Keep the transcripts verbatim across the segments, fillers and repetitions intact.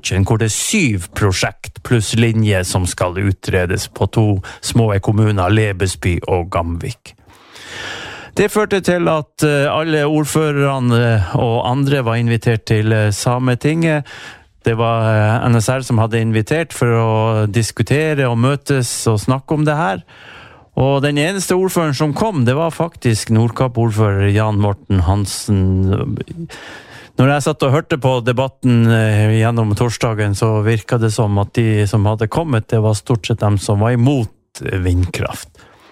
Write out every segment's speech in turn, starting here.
Nordkjønn, hvor det er syv prosjekt pluss linje som skal utredes på to små kommuner, Lebesby og Gamvik. Det førte til at alle ordførerne og andre var invitert til Sametinget. Det var N S R som hadde invitert for å diskutere og møtes og snakke om det her. Og den eneste ordføreren som kom, det var faktisk Nordkapp-ordfører Jan Morten Hansen. Når jeg satt og hørte på debatten gjennom torsdagen, så virket det som at de som hadde kommet, det var stort sett dem som var imot vindkraft.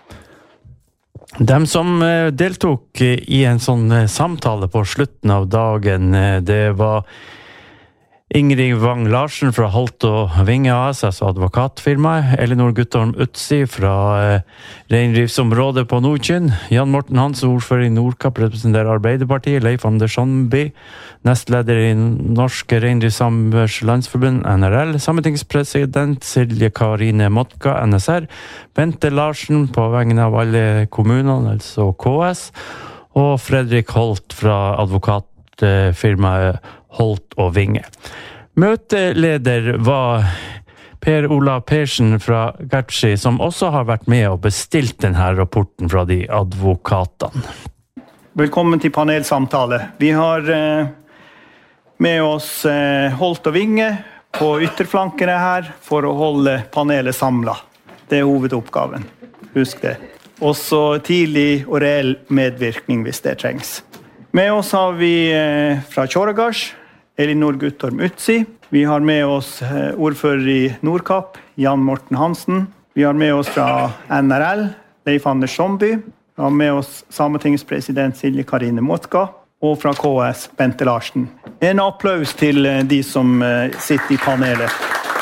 De som deltok i en sånn samtale på slutten av dagen, det var Ingrid Wang Larsen fra Holt og Vinge A S, altså advokatfirmaet, Elinor Guttorm Utsi fra reindriftsområdet på Nordkjønn, Jan Morten Hansen, ordfører i Nordkapp, representerer Arbeiderpartiet, Leif Anders Sandby, nestleder i Norske Reindriftssamers Landsforbund, N R L, sametingspresident Silje Karine Motka, N S R, Bente Larsen på vegne av alle kommunene, altså K S, og Fredrik Holt fra advokatfirmaet Holt og Vinge. Møteleder var Per Ola Persen fra Gertsi, som også har vært med og bestilt denne rapporten fra de advokatene. Velkommen til panelsamtale. Vi har eh, med oss eh, Holt og Vinge på ytterflankene her for å holde panelet samlet. Det er hovedoppgaven. Husk det. Også tidlig og reell medvirkning hvis det trengs. Med oss har vi eh, fra Tjåregards, Elinor Guttorm Utsi. Vi har med oss ordfører i Nordkapp, Jan Morten Hansen. Vi har med oss fra N R L, Leif Anders Sandby. Vi har med oss sametingspresident Silje Karine Motka. Og fra K S, Bente Larsen. En applaus til de som sitter i panelet.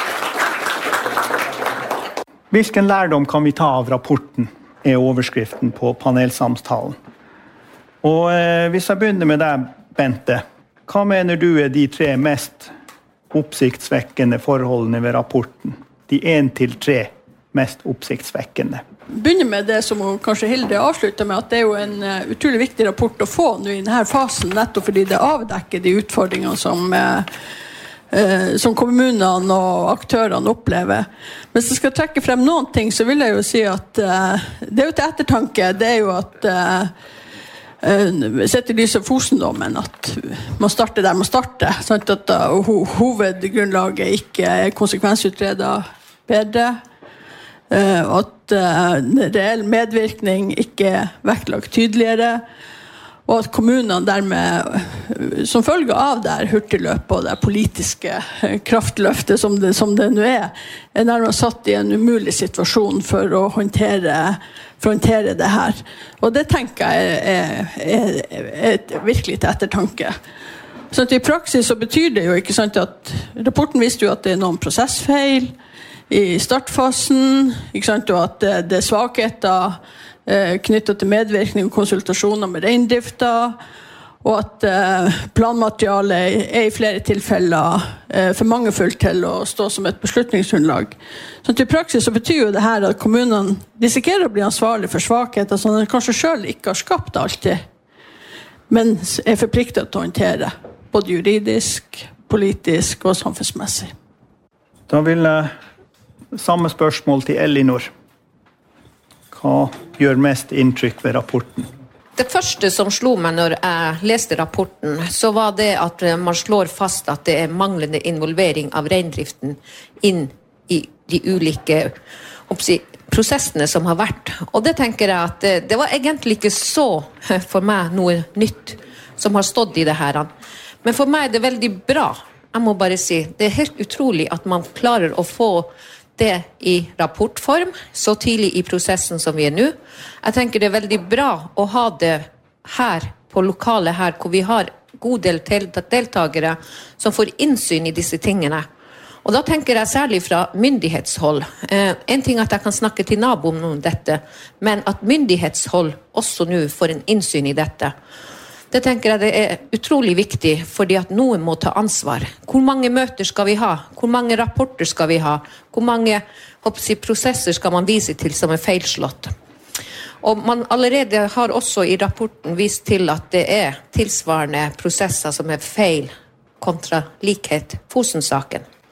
Hvilken lærdom kan vi ta av rapporten, er overskriften på panelsamtalen. Og eh, hvis jeg begynner med deg, Bente, hva mener du er de tre mest oppsiktsvekkende forholdene ved rapporten? De en til tre mest oppsiktsvekkende. Begynner med det som kanskje Hilde avslutter med, at det er jo en uh, utrolig viktig rapport å få nå i denne fasen, nettopp fordi det avdekker de utfordringene som, uh, uh, som kommunene og aktørene opplever. Men hvis jeg skal trekke frem noen ting, så vil jeg jo si at uh, det er jo til ettertanke, det er jo at uh, Uh, sett i lys av Fosen-dommen at man starter der man starter, sånn at uh, ho- hovedgrunnlaget ikke er konsekvensutredet bedre, uh, at uh, reell medvirkning ikke er vektlagt tydeligere, og at kommunene dermed, uh, som følge av det hurtigløpet og det politiske uh, kraftløftet som det, som det nå er, er nærmest satt i en umulig situasjon for å håndtere for å håndtere det her. Og det tenker jeg er, er, er et virkelig til ettertanke. Så i praksis så betyr det jo ikke sant at rapporten viste jo at det er noen prosessfeil i startfasen, ikke sant, og at det, det er svakheter eh, knyttet til medvirkning og konsultasjoner med reindrifta, og at eh, planmaterialet er i flere tilfeller eh, for mangefullt til å stå som et beslutningsgrunnlag. Så i praksis så betyr jo det her at kommunene risikerer å bli ansvarlig for svakheter som de kanskje selv ikke har skapt alltid, men er forpliktet til å håndtere, både juridisk, politisk og samfunnsmessig. Da vil jeg samme spørsmål til Elinor. Hva gjør mest inntrykk ved rapporten? Det første som slo meg når jeg leste rapporten, så var det at man slår fast at det er manglende involvering av reindriften inn i de ulike oppsi, prosessene som har vært. Og det tenker jeg at det, det var egentlig ikke så for meg noe nytt som har stått i det her. Men for meg er det veldig bra. Jeg må bare si, det er helt utrolig at man klarer å få det i rapportform så tidlig i prosessen som vi er nå. Jeg tenker det er veldig bra å ha det her på lokalet her, hvor vi har god del deltagere som får innsyn i disse tingene. Og da tenker jeg særlig fra myndighetshold. Eh, en ting at jeg kan snakke til naboen om dette, men at myndighetshold også nå får en innsyn i dette. Det tenker jeg det er utrolig viktig, fordi at noen må ta ansvar. Hvor mange møter skal vi ha? Hvor mange rapporter skal vi ha? Hvor mange hoppsi, prosesser skal man vise til som er feilslått? Og man allerede har også i rapporten vist til at det er tilsvarende prosesser som er feil kontra likhet Fosen-saken.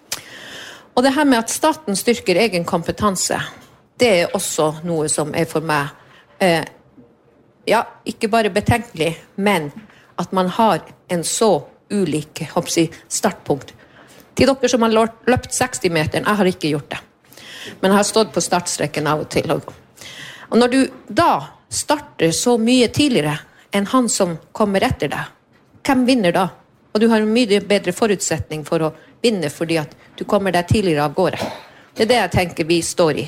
Og det her med at staten styrker egen kompetanse, det er også noe som er for meg, eh, ja, ikke bare betenkelig, men at man har en så ulik, håper jeg, startpunkt. Til dere som har løpt seksti meter, jeg har ikke gjort det. Men jeg har stått på startstrekken av og til. Og når du da starter så mye tidligere enn han som kommer etter deg, hvem vinner da? Og du har en mye bedre forutsetning for å vinne fordi at du kommer deg tidligere av gårde. Det er det jeg tenker vi står i.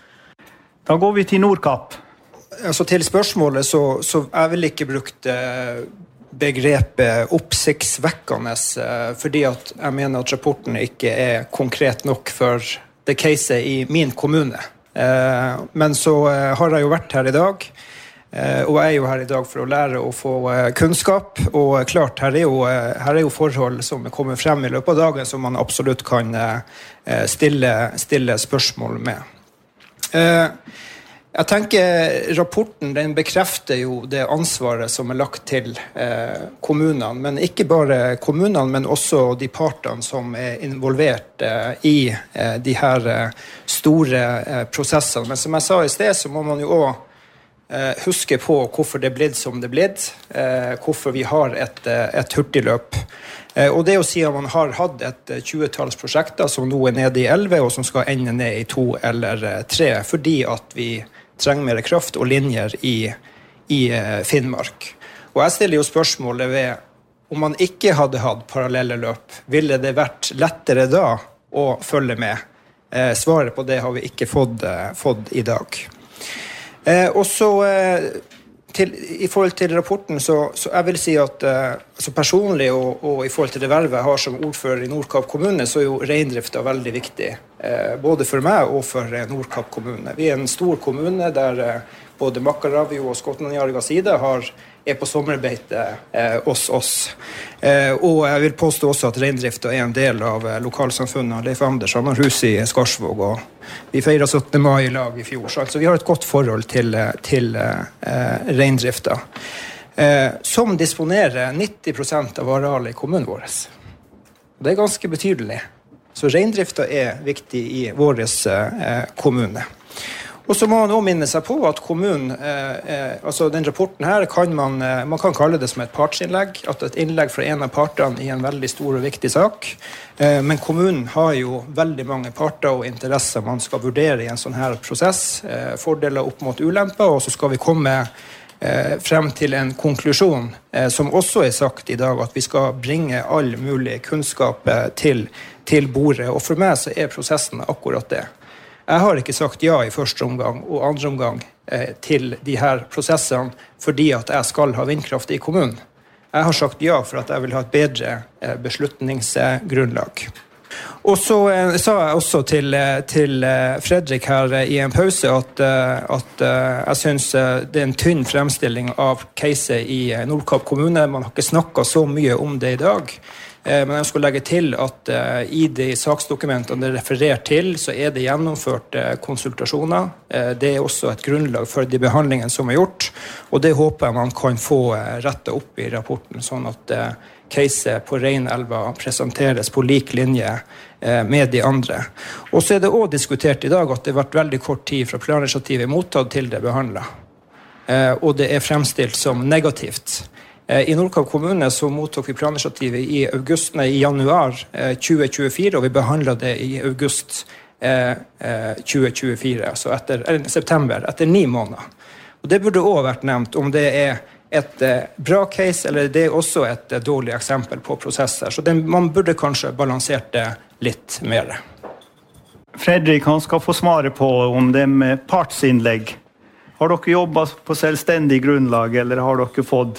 Da går vi til Nordkapp. Altså til spørsmålet, så, så jeg vil ikke brukt eh, begrepet oppsiktsvekkende, eh, fordi at jeg mener at rapporten ikke er konkret nok for det caset i min kommune. Eh, men så eh, har jeg jo vært her i dag, eh, og jeg er jo her i dag for å lære å få eh, kunnskap, og klart, her er, jo, eh, her er jo forhold som kommer frem i løpet av dagen som man absolutt kan eh, stille, stille spørsmål med. Eh, Jeg tenker rapporten den bekrefter jo det ansvaret som er lagt til eh, kommunene, men ikke bare kommunene, men også de partene som er involvert eh, i eh, de her eh, store eh, prosessene. Men som jeg sa i sted, så må man jo også eh, huske på hvorfor det er blitt som det er blitt, eh, hvorfor vi har et, et hurtigløp. Eh, og det er jo siden man har hatt et tjuetalls prosjekter som nå er nede i elleve, og som skal ende ned i to eller tre, fordi at vi trenger mer kraft og linjer i, i eh, Finnmark. Og jeg stiller jo spørsmålet ved om man ikke hadde hatt parallelle løp, ville det vært lettere da å følge med? Eh, svaret på det har vi ikke fått, eh, fått i dag. Eh, og så eh, til, i forhold til rapporten, så, så jeg vil si at eh, altså personlig og, og i forhold til det vervet jeg har som ordfører i Nordkapp kommune, så er jo reindrifta veldig viktig. Eh, både for meg og for eh, Nordkapp kommune. Vi er en stor kommune der eh, både Makkaravio og Skotlandjarga side har, er på sommerbeite eh, oss oss. Eh, og jeg vil påstå også at reindrifta er en del av eh, lokalsamfunnet. Leif Anders, han har hus i Skarsvåg, og vi feiret syttende mai i lag i fjor. Så altså, vi har et godt forhold til, til eh, reindrifta. Eh, som disponerer nitti prosent av arealet i kommunen vår. Det er ganske betydelig. Så reindrifta er viktig i vår eh, kommune. Og så må man også minne seg på at kommunen, eh, eh, altså den rapporten her, kan man, eh, man kan kalle det som et partsinnlegg, at et innlegg fra en av partene i en veldig stor og viktig sak. Eh, men kommunen har jo veldig mange parter og interesser man skal vurdere i en sånn her prosess, eh, fordeler opp mot ulemper, og så skal vi komme eh, frem til en konklusjon, eh, som også er sagt i dag, at vi skal bringe all mulig kunnskap eh, til, til bordet, og for meg så er prosessen akkurat det. Jeg har ikke sagt ja i første omgang og andre omgang eh, til de her prosessene fordi at jeg skal ha vindkraft i kommunen. Jeg har sagt ja for at jeg vil ha et bedre eh, beslutningsgrunnlag. Og så eh, sa jeg også til, til Fredrik her eh, i en pause at, eh, at eh, jeg synes eh, det er en tynn fremstilling av caset i eh, Nordkapp kommune. Man har ikke snakket så mye om det i dag. Men jeg skal legge til at uh, i de saksdokumentene det refererer til, så er det gjennomført uh, konsultasjoner. Uh, det er også et grunnlag for de behandlingene som er gjort, og det håper jeg man kan få uh, rettet opp i rapporten, sånn at uh, caset på Reinelva presenteres på lik linje uh, med de andre. Og så er det også diskutert i dag at det har vært veldig kort tid fra planinitiativet mottatt til det behandlet. Uh, og det er fremstilt som negativt. I Nordkapp kommune så mottok vi planinitiativet i, august, nei, i januar eh, tjue tjuefire, og vi behandlet det i august eh, tjue tjuefire, altså etter, eller, september, etter ni måneder. Og det burde også vært nevnt om det er et eh, bra case, eller det er også et eh, dårlig eksempel på prosesser. Så det, man burde kanskje balansert det litt mer. Fredrik, han skal få svare på om det med partsinnlegg. Har dere jobbet på selvstendig grunnlag, eller har dere fått...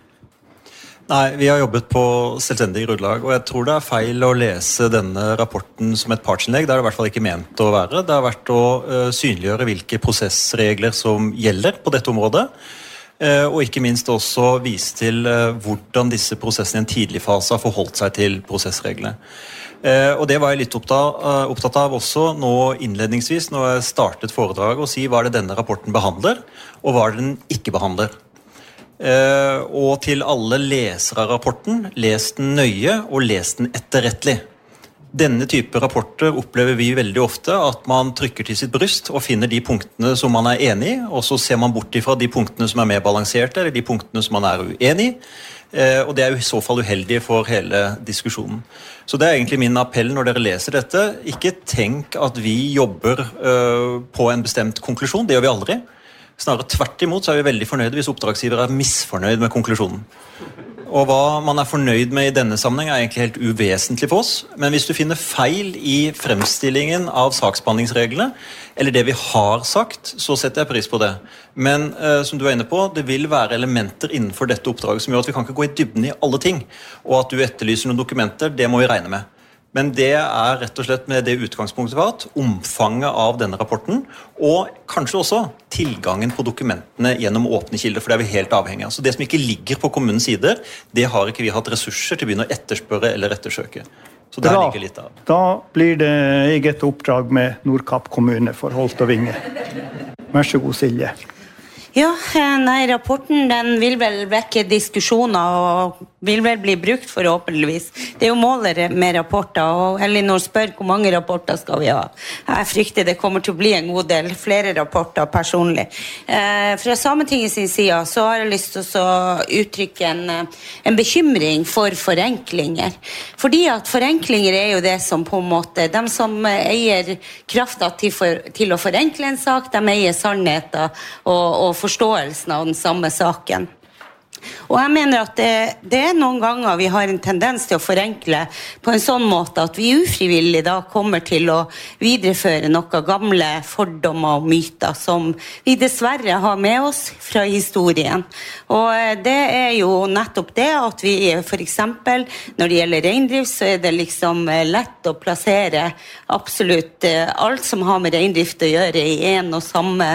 Nei, vi har jobbet på selvstendig grunnlag, og jeg tror det er feil å lese denne rapporten som et partsinnlegg. Det er det i hvert fall ikke ment å være. Det har vært å uh, synliggjøre hvilke prosessregler som gjelder på dette området, uh, og ikke minst også vise til uh, hvordan disse prosessene i en tidlig fase har forholdt seg til prosessreglene. Uh, og det var jeg litt opptatt, uh, opptatt av også nå innledningsvis, når jeg startet foredraget, å si hva er det denne rapporten behandler, og hva er det den ikke behandler. Uh, og til alle lesere av rapporten, les den nøye og les den etterrettelig. Denne type rapporter opplever vi veldig ofte at man trykker til sitt bryst og finner de punktene som man er enig i, og så ser man bort ifra de punktene som er mer balanserte, eller de punktene som man er uenig i. Og det er jo i så fall uheldig for hele diskusjonen. Så det er egentlig min appell når dere leser dette. Ikke tenk at vi jobber på en bestemt konklusjon, det gjør vi aldri. Snarere tvert imot så er vi veldig fornøyde hvis oppdragsgiver er misfornøyd med konklusjonen. Og hva man er fornøyd med i denne sammenheng er egentlig helt uvesentlig for oss. Men hvis du finner feil i fremstillingen av saksbehandlingsreglene, eller det vi har sagt, så setter jeg pris på det. Men eh, som du er inne på, det vil være elementer innenfor dette oppdraget som gjør at vi kan ikke gå i dybden i alle ting. Og at du etterlyser noen dokumenter, det må vi regne med. Men det er rett og slett med det utgangspunktet vi har hatt, omfanget av denne rapporten, og kanskje også tilgangen på dokumentene gjennom åpne kilder, for det er vi helt avhengig av. Så det som ikke ligger på kommunens sider, det har ikke vi hatt ressurser til å begynne å etterspørre eller ettersøke. Så der ligger litt av. Da blir det eget oppdrag med Nordkapp kommune for Holt og Vinge. Vær så god, Silje. Ja, nei, rapporten den vil vel vekke diskusjoner og vil vel bli brukt forhåpentligvis. Det er jo målet med rapporter, og Elinor spør hvor mange rapporter skal vi ha. Jeg frykter det kommer til å bli en god del flere rapporter personlig. Eh, fra Sametinget sin side så har jeg lyst til å uttrykke en, en bekymring for forenklinger. Fordi at forenklinger er jo det som på en måte, de som eier kraften til, for, til å forenkle en sak, de eier sannheten og, og forståelsen av den samme saken. Og jeg mener at det, det er noen ganger vi har en tendens til å forenkle på en sånn måte at vi ufrivillig da kommer til å videreføre noen gamle fordommer og myter som vi dessverre har med oss fra historien. Og det er jo nettopp det at vi for eksempel, når det gjelder reindrift, så er det liksom lett å plassere absolutt alt som har med reindrift å gjøre i en og samme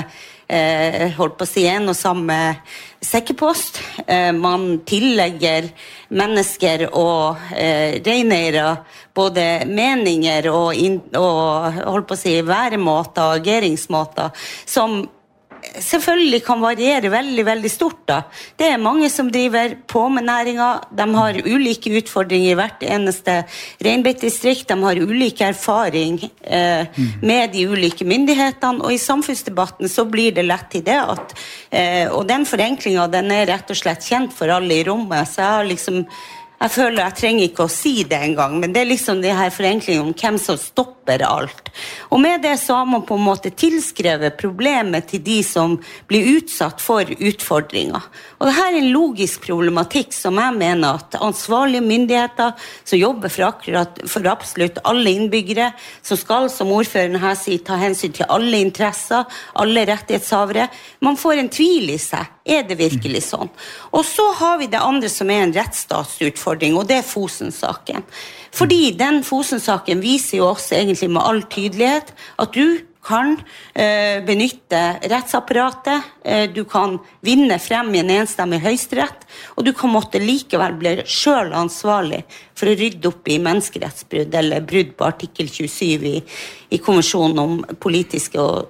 Eh, holdt på å si en og samme sekkepost. Eh, man tillegger mennesker og eh, reineiere både meninger og, in, og holdt på å si væremåter og ageringsmåter som selvfølgelig kan variere veldig, veldig stort da. Det er mange som driver på med næringen, de har ulike utfordringer i hvert eneste reinbeitdistrikt, de har ulike erfaring eh, med de ulike myndighetene, og i samfunnsdebatten så blir det lett til det at, eh, og den forenklingen, den er rett og slett kjent for alle i rommet, så jeg har liksom Jeg føler jeg trenger ikke å si det en gang, men det er liksom det her forenklingen om hvem som stopper alt. Og med det så har man på en måte tilskrevet problemet til de som blir utsatt for utfordringer. Og det her er en logisk problematikk som jeg mener at ansvarlige myndigheter som jobber for, akkurat, for absolutt alle innbyggere, som skal, som ordføreren her sier, ta hensyn til alle interesser, alle rettighetshavere, man får en tvil i seg. Er det virkelig sånn? Og så har vi det andre som er en rettsstatsutfordring, og det er Fosen-saken. Fordi den Fosen-saken viser jo også egentlig med all tydelighet at du kan eh, benytte rettsapparatet, eh, du kan vinne frem i en enstemmig høyesterett, og du kan måtte likevel bli selv ansvarlig for å rydde opp i menneskerettsbrudd eller brudd på artikkel tjuesyv i, i konvensjonen om politiske og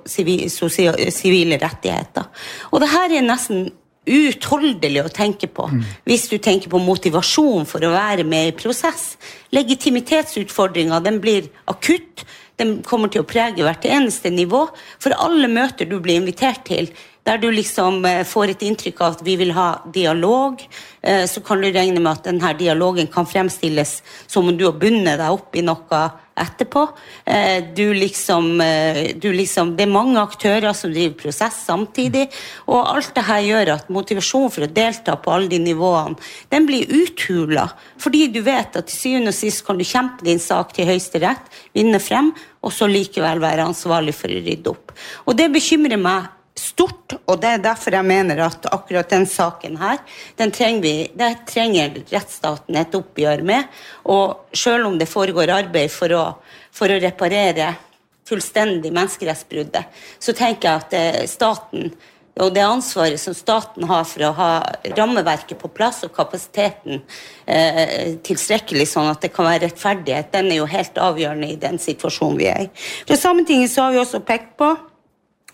sivile rettigheter. Og det her er nesten utholdelig å tenke på, mm. hvis du tenker på motivasjon for å være med i prosess. Legitimitetsutfordringen, den blir akutt, den kommer til å prege hvert eneste nivå, for alle møter du blir invitert til, der du liksom får et inntrykk av at vi vil ha dialog, så kan du regne med at denne dialogen kan fremstilles som om du har bundet deg opp i noe etterpå. Du liksom, du liksom, det er mange aktører som driver prosess samtidig, og alt det her gjør at motivasjon for å delta på alle de nivåene, den blir uthula, fordi du vet at til syvende og sist kan du kjempe din sak til høyesterett, vinne frem, og så likevel være ansvarlig for å rydde opp. Og det bekymrer meg stort, og det er derfor jeg mener at akkurat den saken her, den trenger vi, det trenger rettsstaten et oppgjør med, og selv om det foregår arbeid for å, for å reparere fullstendig menneskerettsbruddet, så tenker jeg at staten, og det ansvaret som staten har for å ha rammeverket på plass og kapasiteten eh, tilstrekkelig sånn at det kan være rettferdighet, den er jo helt avgjørende i den situasjonen vi er i. Fra Sametinget så har vi også pekt på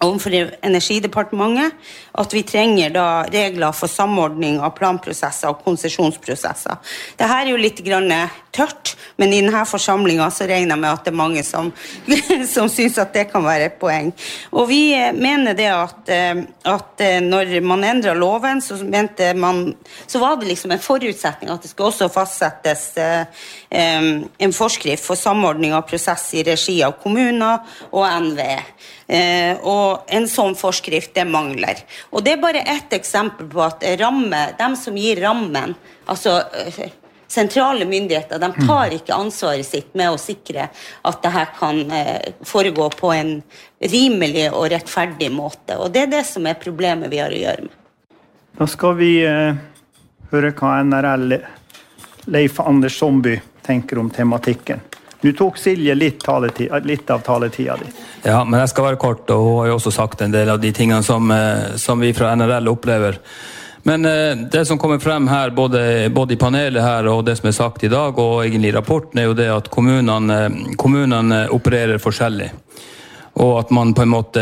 overfor Energidepartementet, at vi trenger da regler for samordning av planprosesser og konsesjonsprosesser. Det her er jo litt grann tørt, men i denne forsamlingen så regner jeg med at det er mange som, som synes at det kan være et poeng. Og vi mener det at, at når man endret loven, så, mente man, så var det liksom en forutsetning at det skulle også fastsettes eh, en forskrift for samordning av prosess i regi av kommuner og N V E. Eh, og en sånn forskrift, det mangler. Og det er bare ett eksempel på at ramme, de som gir rammen, altså eh, sentrale myndigheter, de tar ikke ansvaret sitt med å sikre at dette kan eh, foregå på en rimelig og rettferdig måte. Og det er det som er problemet vi har å gjøre med. Da skal vi eh, høre hva N R L Leif Anders Somby tenker om tematikken. Du tok Silje litt, taletid, litt av taletida di. Ja, men jeg skal være kort, og hun har jo også sagt en del av de tingene som, som vi fra N R L opplever. Men det som kommer frem her, både, både i panelet her og det som er sagt i dag, og egentlig i rapporten, er jo det at kommunene, kommunene opererer forskjellig. Og at man på en måte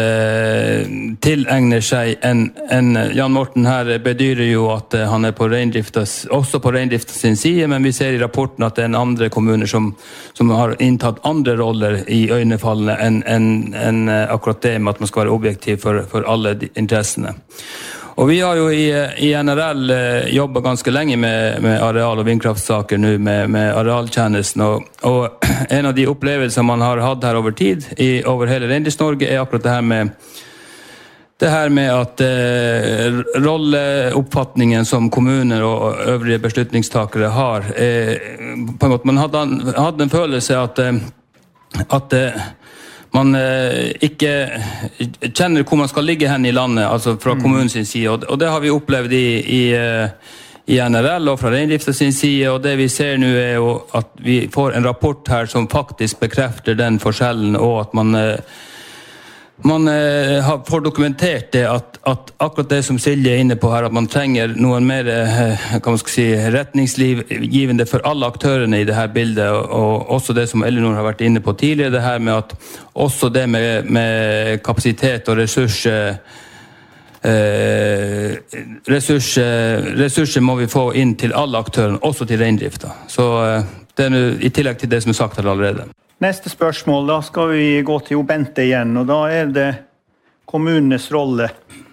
tilegner seg en, en Jan Morten her bedyrer jo at han er på reindriftas, også på reindriftas sin side, men vi ser i rapporten at det er en andre kommuner som, som har inntatt andre roller i øynefallene enn en, en akkurat det med at man skal være objektiv for, for alle interessene. Og vi har jo i, i N R L jobbet ganske lenge med, med areal- og vindkraftsaker nå, med, med arealtjenesten, og, og en av de opplevelser man har hatt her over tid, i, over hele Reindrifts-Norge, er akkurat det her med, det her med at eh, rolleoppfatningen som kommuner og øvrige beslutningstakere har, eh, på en måte, man hadde, hadde en følelse at, at eh, man eh, ikke kjenner hvor man skal ligge hen i landet, altså fra mm. kommunens side, og, og det har vi opplevd i, i, i N R L og fra reindriftas sin side, og det vi ser nå er jo at vi får en rapport her som faktisk bekrefter den forskjellen, og at man eh, man eh, har får dokumentert det at, at akkurat det som Silje er inne på her, at man trenger noen mer eh, kan man skal si, retningsgivende for alle aktørene i det her bildet, og, og også det som Elinor har vært inne på tidligere, det her med at også det med, med kapasitet og ressurser eh, ressurser, ressurser må vi få inn til alle aktørene, også til reindrifta. Så eh, det er nå i tillegg til det som er sagt her allerede. Neste spørsmål, da skal vi gå til Bente igjen, og da er det kommunenes rolle.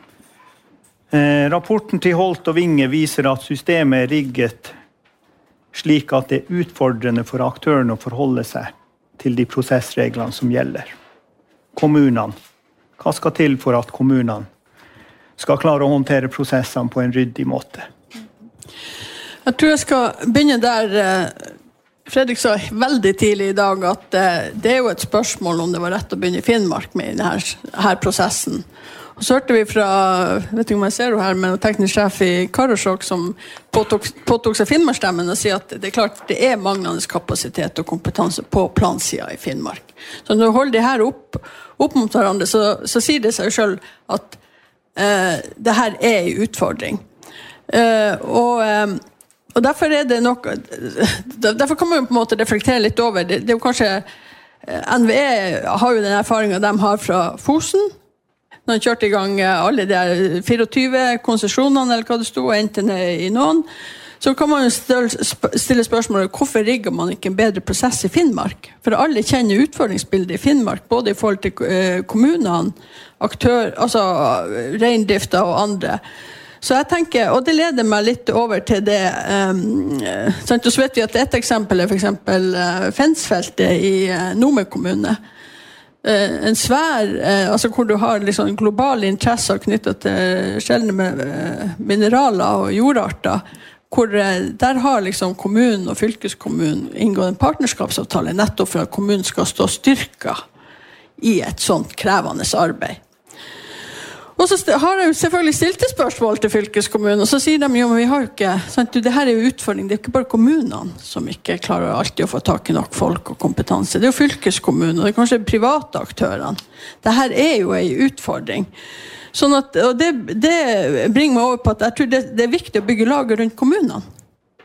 Eh, rapporten til Holt og Vinge viser at systemet er rigget slik at det er utfordrende for aktørene å forholde seg til de prosessreglene som gjelder. Kommunene. Hva skal til for at kommunene skal klare å håndtere prosessene på en ryddig måte? Jeg tror jeg skal begynne der Fredrik sa veldig tidlig i dag at det er jo et spørsmål om det var rett å begynne i Finnmark med i denne her prosessen. Og så hørte vi fra, vet ikke om jeg ser det her, men teknisk sjef i Karasjok som påtok, påtok seg Finnmarksstemmen og sier at det er klart det er manglende kapasitet og kompetanse på plansida i Finnmark. Så når du holder de her opp, opp mot hverandre, så, så sier det seg selv at eh, det her er en utfordring. Eh, og... Eh, Og derfor er det nok, derfor kan man jo på en måte reflektere litt over, det, det er jo kanskje, N V E har jo den erfaringen de har fra Fosen, når de kjørte i gang alle de tjuefire konsesjonene, eller hva det stod, og endte ned i noen, så kan man jo stille spørsmålet, hvorfor rigger man ikke en bedre prosess i Finnmark? For alle kjenner utfordringsbildet i Finnmark, både i forhold til kommunene, aktør, altså reindrifta og andre. Så jeg tenker, og det leder meg litt over til det, um, sant, og så vet vi at et eksempel er for eksempel uh, Fensfeltet i uh, Nome kommune. Uh, en svær, uh, altså hvor du har liksom globale interesser knyttet til sjeldne uh, mineraler og jordarter, hvor uh, der har liksom kommunen og fylkeskommunen inngått en partnerskapsavtale nettopp for at kommunen skal stå styrket i et sånt krevende arbeid. Og så har jeg jo selvfølgelig stilt et spørsmål til fylkeskommunen, og så sier de jo, men vi har jo ikke, sant, det her er jo utfordring, det er ikke bare kommunene som ikke klarer alltid å få tak i nok folk og kompetanse, det er jo fylkeskommunen, og det er kanskje private aktørene. Det her er jo en utfordring. Sånn at, og det, det bringer meg over på at jeg tror det, det er viktig å bygge lager rundt kommunene.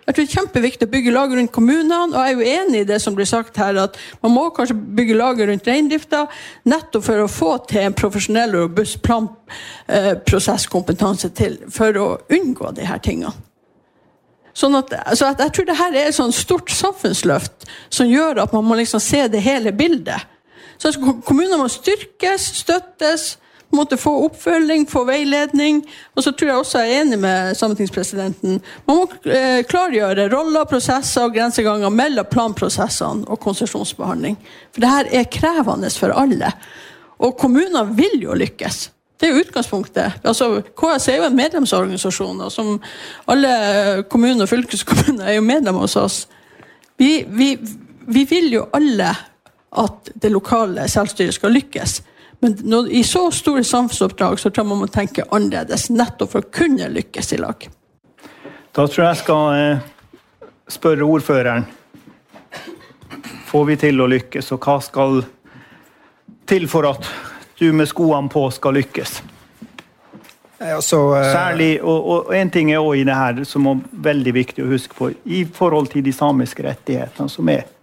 Jeg tror det er kjempeviktig å bygge lag rundt kommunene, og jeg er jo enig i det som blir sagt her, at man må kanskje bygge lag rundt reindrifta, nettopp for å få til en profesjonell og robust planprosesskompetanse til, for å unngå de her tingene. Sånn at, så at jeg tror det her er et sånt stort samfunnsløft som gjør at man må liksom se det hele bildet. Så kommunene må styrkes, støttes, måtte få oppfølging, få veiledning, og så tror jeg også jeg er enig med sametingspresidenten. Man må eh, klargjøre roller, prosesser og grenseganger mellom planprosessene og konsesjonsbehandling. For det her er krevende for alle. Og kommunene vil jo lykkes. Det er utgangspunktet. Altså, K S er jo en medlemsorganisasjon, og som alle kommuner og fylkeskommuner er jo medlem hos oss. Vi, vi, vi vil jo alle at det lokale selvstyret skal lykkes. Men når, i så store samfunnsoppdrag så tror jeg man må tenke annerledes, nettopp for å kunne lykkes i lag. Da tror jeg skal eh, spørre ordføreren. Får vi til å lykkes, og hva skal til for at du med skoene på skal lykkes? Altså, eh... Særlig, og, og en ting er også i det her som er veldig viktig å huske på, i forhold til de samiske rettighetene som er.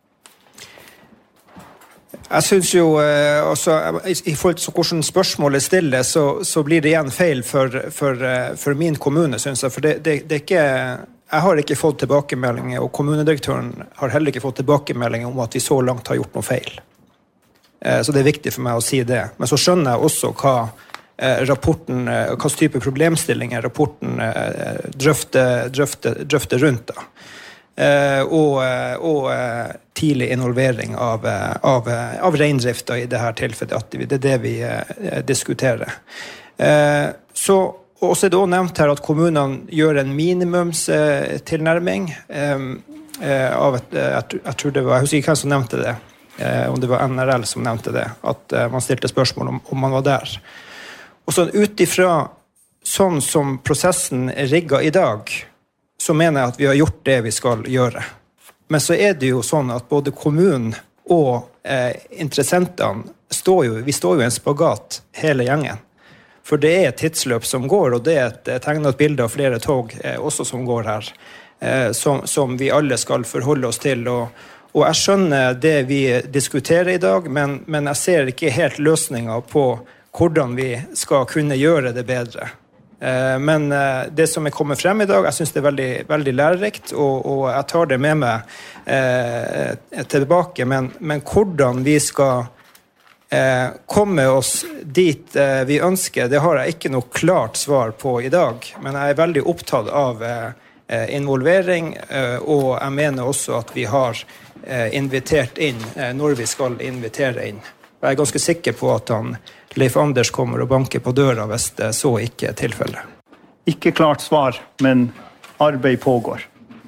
Jeg synes jo, altså, i forhold til hvordan spørsmålet stiller, så, så blir det igjen feil for, for, for min kommune, synes jeg. For det, det, det er ikke, jeg har ikke fått tilbakemeldinger, og kommunedirektøren har heller ikke fått tilbakemeldinger om at vi så langt har gjort noe feil. Så det er viktig for meg å si det. Men så skjønner jeg også hva rapporten, hva type problemstillinger rapporten drøfter, drøfter, drøfter rundt da. Uh, og, og uh, tidlig involvering av, av, av reindrifta i det her tilfellet. Det er det vi uh, diskuterer. Uh, så, og så er det også nevnt her at kommunene gjør en minimumstilnærming. Uh, uh, av et, uh, jeg, jeg tror det var, jeg husker ikke hvem som nevnte det, uh, om det var N R L som nevnte det, at uh, man stilte spørsmål om, om man var der. Og så utifra sånn som prosessen er rigget i dag, så mener jeg at vi har gjort det vi skal gjøre. Men så er det jo sånn at både kommunen og eh, interessentene står jo, vi står jo i en spagat hele gjengen. For det er et tidsløp som går, og det er et tegnet bilde av flere tog eh, også som går her, eh, som, som vi alle skal forholde oss til. Og, og jeg skjønner det vi diskuterer i dag, men, men jeg ser ikke helt løsninger på hvordan vi skal kunne gjøre det bedre. Men det som er kommet frem i dag, jeg synes det er veldig, veldig lærerikt, og, og jeg tar det med meg eh, tilbake, men, men hvordan vi skal eh, komme oss dit eh, vi ønsker, det har jeg ikke noe klart svar på i dag, men jeg er veldig opptatt av eh, involvering, eh, og jeg mener også at vi har eh, invitert inn eh, når vi skal invitere inn. Jeg er ganske sikker på at han Leif Anders kommer og banker på døra hvis det så ikke er tilfellet. Ikke klart svar, men arbeid pågår.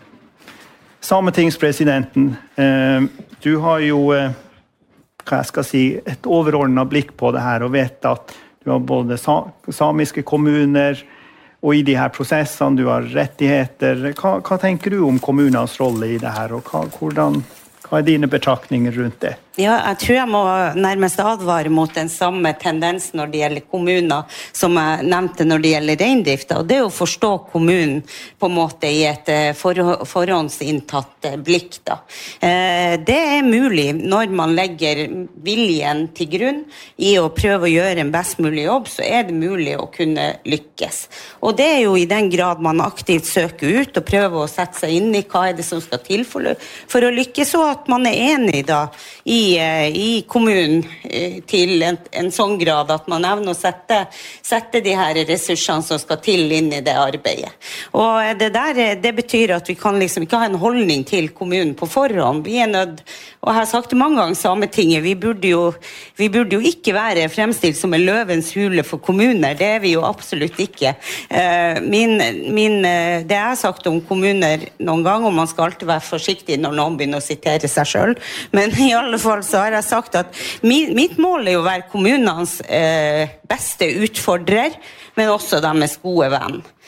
Sametingspresidenten, eh, du har jo eh, hva jeg skal si, et overordnet blikk på det her, og vet at du har både sa samiske kommuner, og i de her prosessene du har rettigheter. Hva, hva tenker du om kommunens rolle i det her, og hva, hvordan, hva er dine betraktninger rundt det? Ja, jeg tror jeg må nærmest advare mot den samme tendens når det gjelder kommuner som jeg nevnte når det gjelder reindrifta, og det er å forstå kommunen på en måte i et for, forhåndsinntatt blikk da. Det er mulig når man legger viljen til grunn i å prøve å gjøre en best mulig jobb, så er det mulig å kunne lykkes. Og det er jo i den grad man aktivt søker ut og prøver å sette seg inn i hva er det som skal til for, for å lykkes, og at man er enig da i i kommunen til en, en sånn grad at man evner å sette, sette de her ressursene som skal til inn i det arbeidet. Og det der, det betyr at vi kan liksom ikke ha en holdning til kommunen på forhånd. Vi er nødt, og jeg har sagt det mange ganger, Sametinget, vi burde jo, vi burde jo ikke være fremstilt som en løvens hule for kommuner. Det er vi jo absolutt ikke. Min, min, det jeg har sagt om kommuner noen gang, og man skal alltid være forsiktig når noen begynner å sitere seg selv, men i alle fall så har jeg sagt at mi, mitt mål er jo å være kommunens eh, beste utfordrer, men også deres gode venn.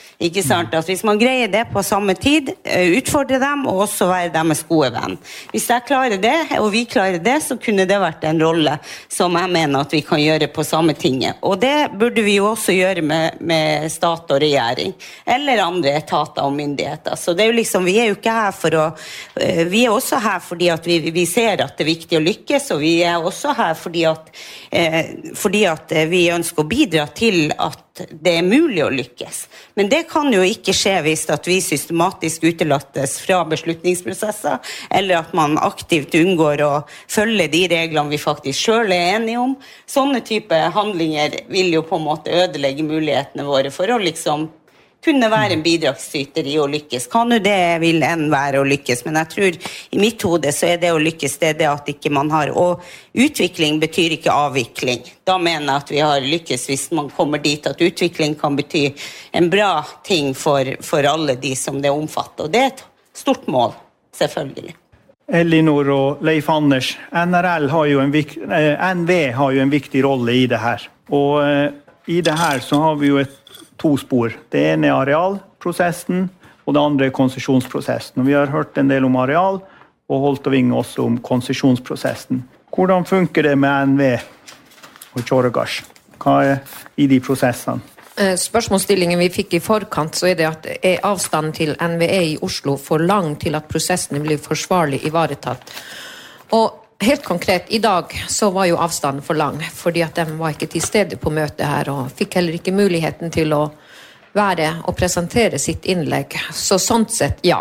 Ikke sant? At hvis man greier det på samme tid, utfordre dem, og også være deres gode venn. Hvis jeg klarer det, og vi klarer det, så kunne det vært en rolle som jeg mener at vi kan gjøre på samme tinget. Og det burde vi jo også gjøre med, med stat og regjering, eller andre etater og myndigheter. Så det er jo liksom, vi er jo ikke her for å, vi er også her fordi at vi, vi ser at det er viktig å lykkes, og vi er også her fordi at, eh, fordi at vi ønsker å bidra til at det er mulig å lykkes. Men det kan jo ikke skje hvis at vi systematisk utelattes fra beslutningsprosesser, eller at man aktivt unngår å følge de reglene vi faktisk selv er enige om. Sånne type handlinger vil jo på en måte ødelegge mulighetene våre for å liksom kunne være en bidragsyter i å lykkes. Kan jo det vil en være å lykkes, men jeg tror i mitt hode så er det å lykkes det, det at ikke man har, og utvikling betyr ikke avvikling. Da mener jeg at vi har lykkes hvis man kommer dit at utvikling kan bety en bra ting for, for alle de som det omfatter, og det er et stort mål, selvfølgelig. Elinor og Leif Anders, N R L har jo en vik- eh, N V har jo en viktig rolle i det her, og eh, i det her så har vi jo et to spor. Det ene er arealprosessen, og det andre er konsesjonsprosessen. Og vi har hørt en del om areal, og Holt og Vinge også om konsesjonsprosessen. Hvordan funker det med N V og Tjåregass? Hva er i de prosessene? Spørsmålsstillingen vi fikk i forkant, så er det at er avstanden til N V E i Oslo for lang til at prosessene blir forsvarlig ivaretatt. Og helt konkret, i dag så var jo avstanden for lang, fordi at de var ikke til stede på møtet her, og fikk heller ikke muligheten til å være og presentere sitt innlegg. Så sånn sett, ja.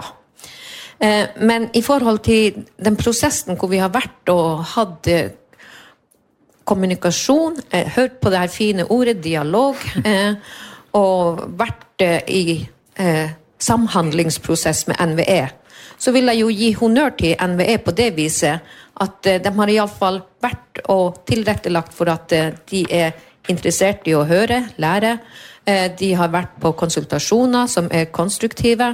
Men i forhold til den prosessen hvor vi har vært og hatt kommunikasjon, hørt på det her fine ordet, dialog, og vært i samhandlingsprosess med N V E, så vil jeg jo gi honnør til N V E på det viset at de har i alle fall vært og tilrettelagt for at de er interessert i å høre, lære. De har vært på konsultasjoner som er konstruktive.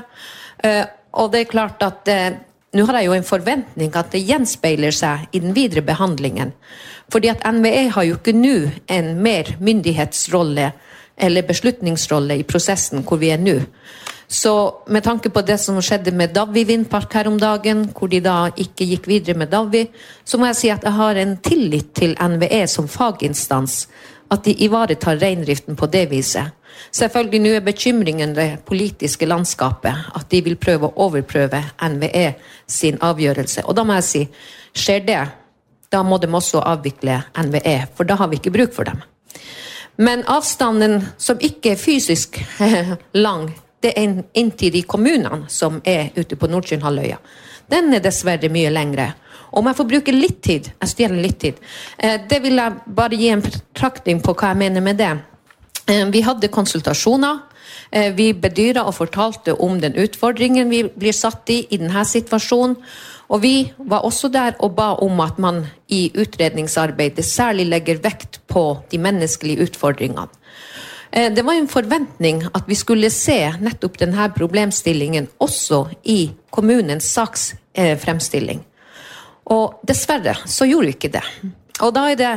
Og det er klart at nå har jeg jo en forventning at det gjenspeiler seg i den videre behandlingen. Fordi at N V E har jo ikke nå en mer myndighetsrolle eller beslutningsrolle i prosessen hvor vi er nå. Så med tanke på det som skjedde med Davvi vindpark her om dagen, hvor de da ikke gikk videre med Davvi, så må jeg si at jeg har en tillit til N V E som faginstans, at de ivaretar reindriften på det viset. Selvfølgelig nå er bekymringen det politiske landskapet, at de vil prøve å overprøve N V E sin avgjørelse. Og da må jeg si, skjer det, da må de også avvikle N V E, for da har vi ikke bruk for dem. Men avstanden som ikke er fysisk lang, det er inntil de kommunene som er ute på Nordkjønnhalvøya. Den er dessverre mye lengre. Om jeg får bruke litt tid, jeg stjeler litt tid, det vil jeg bare gi en betraktning på hva jeg mener med det. Vi hadde konsultasjoner, vi bedyret og fortalte om den utfordringen vi blir satt i i denne situasjonen, og vi var også der og ba om at man i utredningsarbeidet særlig legger vekt på de menneskelige utfordringene. Det var en forventning at vi skulle se nettopp denne problemstillingen også i kommunens saksfremstilling. Og dessverre så gjorde vi ikke det. Og da er det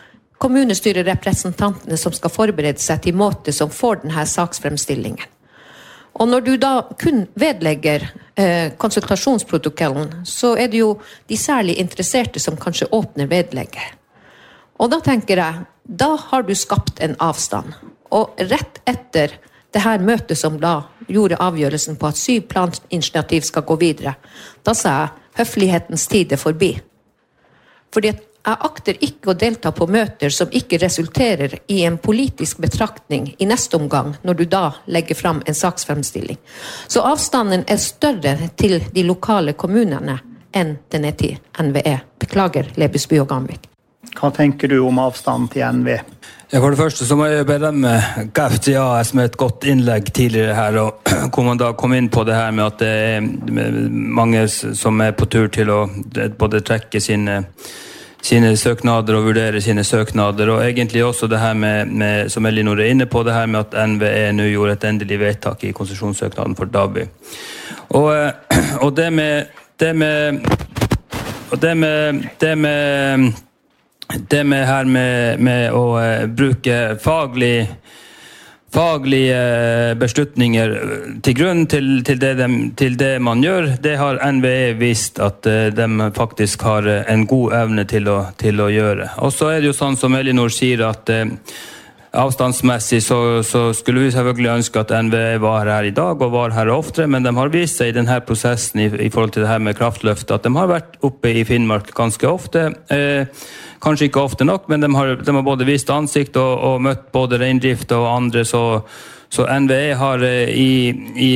kommunestyrerepresentantene som skal forberede seg til måte som får denne saksfremstillingen. Og når du da kun vedlegger eh, konsultasjonsprotokollen, så er det jo de særlig interesserte som kanskje åpner vedlegget. Og da tenker jeg, da har du skapt en avstand. Og rett etter det her møtet som da gjorde avgjørelsen på at syv planinitiativ skal gå videre, da sa jeg, høflighetens tid er forbi. Fordi at jeg akter ikke å delta på møter som ikke resulterer i en politisk betraktning i neste omgang, når du da legger fram en saksfremstilling. Så avstanden er større til de lokale kommunene enn den er til N V E. Beklager, Lebesby og Gamvik. Hva tenker du om avstanden til N V E? Ja, for det første så må jeg berømme G A F T A S med et godt innlegg tidligere her, og hvor man da kom inn på det her med at det er mange som er på tur til å både trekke sine, sine søknader og vurdere sine søknader, og egentlig også det her med, med som Elinor er inne på, det her med at N V E nå gjorde et endelig vedtak i konsesjonssøknaden for Davvi. Og, og det med det med og det med det med Det med her med, med å uh, bruke faglig, faglige beslutninger til grunn til, til, det de, til det man gjør. Det har N V E vist at de faktisk har en god evne til å, til å gjøre. Og så er det jo sånn som Elinor sier at eh, avstandsmessig så, så skulle vi selvfølgelig ønske at N V E var her i dag og var her oftere, men de har vist seg i denne prosessen i, i forhold til det her med kraftløft at de har vært oppe i Finnmark ganske ofte. Eh, kanskje ikke ofte nok, men de har, de har både vist ansikt og, og møtt både reindrift og andre, så, så N V E har i, i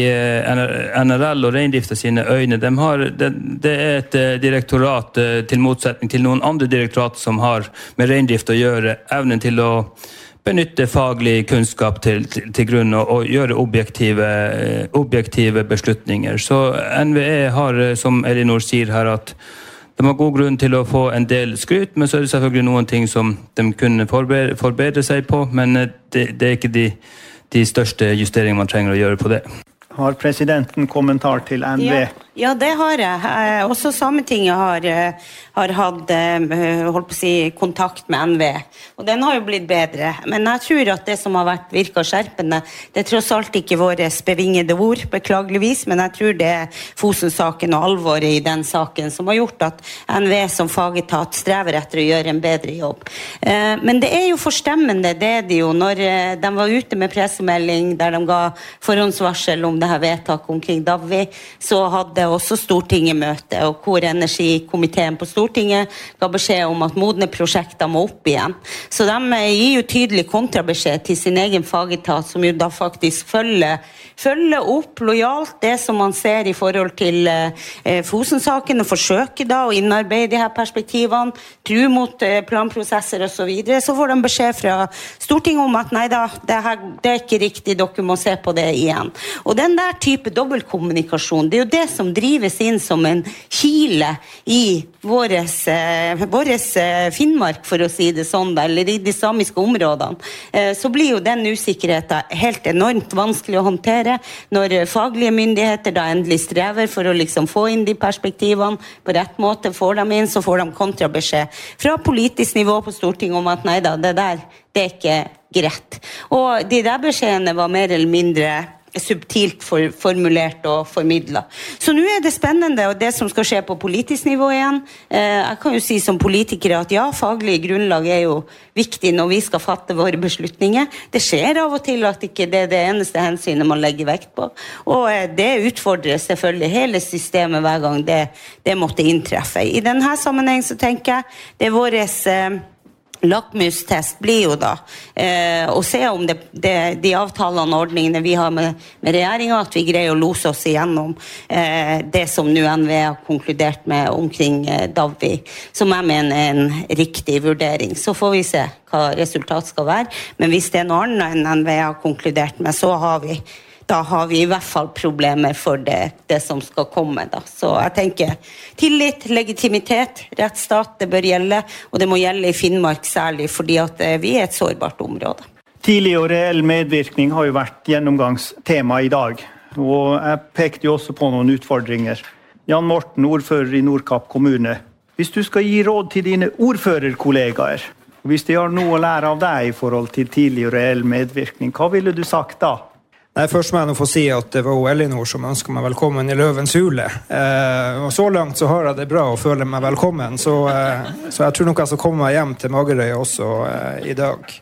N R L og reindrifta sine øyne, de har, det, det er et direktorat til motsetning til noen andre direktorat som har med reindrift å gjøre, evnen til å benytte faglig kunnskap til, til, til grunn og, og gjøre objektive, objektive beslutninger. Så N V E har, som Elinor sier her, at de har god grunn til å få en del skryt, men så er det selvfølgelig noen ting som de kunne forbedre, forbedre seg på, men det, det er ikke de, de største justeringene man trenger å gjøre på det. Har presidenten kommentar til N V E? Ja, ja, det har jeg. Eh, også Sametinget har, har hatt eh, holdt på å si, kontakt med N V E, og den har jo blitt bedre. Men jeg tror at det som har vært virket skjerpende, det er tross alt ikke våre bevingede ord, beklageligvis, men jeg tror det er Fosen-saken og alvoret i den saken som har gjort at N V E som fagetat strever etter å gjøre en bedre jobb. Eh, men det er jo forstemmende, det er det jo, når eh, de var ute med pressemelding der de ga forhåndsvarsel om det her vedtaket omkring Davvi, så hadde også Stortinget møte, og hvor energikomiteen på Stortinget ga beskjed om at modne prosjekter må opp igjen. Så de gir jo tydelig kontrabeskjed til sin egen fagetat, som jo da faktisk følger, følger opp lojalt det som man ser i forhold til eh, Fosen-saken, og forsøker da å innarbeide de her perspektivene, tro mot eh, planprosesser og så videre. Så får de beskjed fra Stortinget om at nei da, det, her, det er ikke riktig, dere må se på det igjen. Og den der type dobbeltkommunikasjon, det er jo det som drives inn som en kile i våres, eh, våres eh, Finnmark, for å si det sånn, eller i de samiske områdene. Eh, så blir jo den usikkerheten helt enormt vanskelig å håndtere når faglige myndigheter da endelig strever for å liksom få inn de perspektivene på rett måte, får dem inn, så får de kontrabeskjed fra politisk nivå på Stortinget om at nei da, det der, det er ikke greit. Og de der beskjedene var mer eller mindre subtilt for, formulert og formidlet. Så nå er det spennende, og det som skal skje på politisk nivå igjen. Eh, jeg kan jo si som politiker at ja, faglig grunnlag er jo viktig når vi skal fatte våre beslutninger. Det skjer av og til at ikke det er det eneste hensynet man legger vekt på. Og eh, det utfordrer selvfølgelig hele systemet hver gang det, det måtte inntreffe. I denne sammenheng så tenker jeg det er våres eh, lakmustest blir jo da eh, å se om det, det, de avtalene og ordningene vi har med, med regjeringen, at vi greier å lose oss igjennom eh, det som nå N V E har konkludert med omkring eh, Davvi, som jeg mener er en riktig vurdering. Så får vi se hva resultat skal være, men hvis det er noe annet enn N V E har konkludert med, så har vi da har vi i hvert fall problemer for det, det som skal komme. Da. Så jeg tenker tillit, legitimitet, rettsstat, det bør gjelde, og det må gjelde i Finnmark særlig, fordi at vi er et sårbart område. Tidlig og reell medvirkning har jo vært gjennomgangstema i dag, og jeg pekte jo også på noen utfordringer. Jan Morten, ordfører i Nordkapp kommune. Hvis du skal gi råd til dine ordførerkollegaer, og hvis de har noe å lære av deg i forhold til tidlig og reell medvirkning, hva ville du sagt da? Nei, først må jeg nå få si at det var Elinor som ønsket meg velkommen i Løvens hule. Eh, og så langt så har jeg det bra å føle meg velkommen, så, eh, så jeg tror nok jeg skal komme meg hjem til Magerøy også eh, i dag.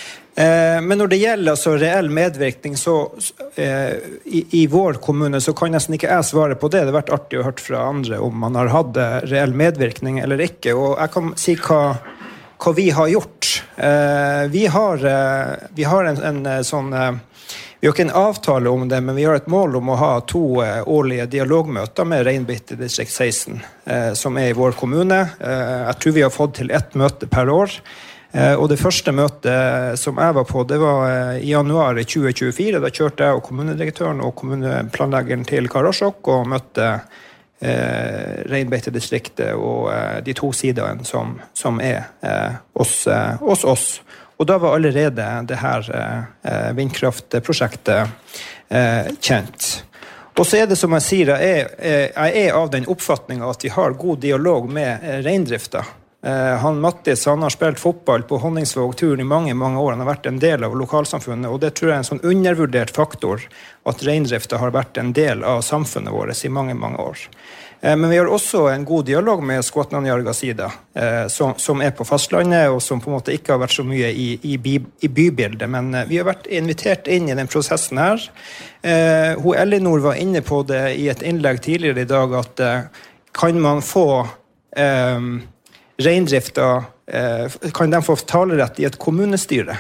Eh, men når det gjelder altså, reell medvirkning, så eh, i, i vår kommune så kan nesten ikke jeg svare på det. Det har vært artig å høre fra andre om man har hatt reell medvirkning eller ikke, og jeg kan si hva, hva vi har gjort. Eh, vi har, eh, vi har en, en sånn... Eh, Vi har ikke en avtale om det, men vi har et mål om å ha to eh, årlige dialogmøter med Reinbeite distrikt seksten, eh, som er i vår kommune. Eh, jeg tror vi har fått til ett møte per år. Eh, og det første møtet som jeg var på, det var eh, i januar i tjue tjuefire. Da kjørte jeg og kommunedirektøren og kommuneplanleggeren til Karasjok og møtte eh, Reinbeite-distriktet og eh, de to sidene som, som er eh, oss, eh, oss oss. Og da var allerede det her eh, vindkraftprosjektet eh, kjent. Og så er det som jeg sier, jeg er, jeg er av den oppfatningen at vi har god dialog med reindrifta. Eh, han Mattis, han har spilt fotball på Honningsvåg-turen i mange, mange år. Han har vært en del av lokalsamfunnet, og det tror jeg er en sånn undervurdert faktor at reindrifta har vært en del av samfunnet vårt i mange, mange år. Eh, men vi har også en god dialog med Skotlandjarga sida, eh, som, som er på fastlandet, og som på en måte ikke har vært så mye i, i, by, i bybildet, men eh, vi har vært invitert inn i den prosessen her. Eh, hun Elinor var inne på det i et innlegg tidligere i dag, at eh, kan man få eh, reindrifta, eh, kan de få talerett i et kommunestyre?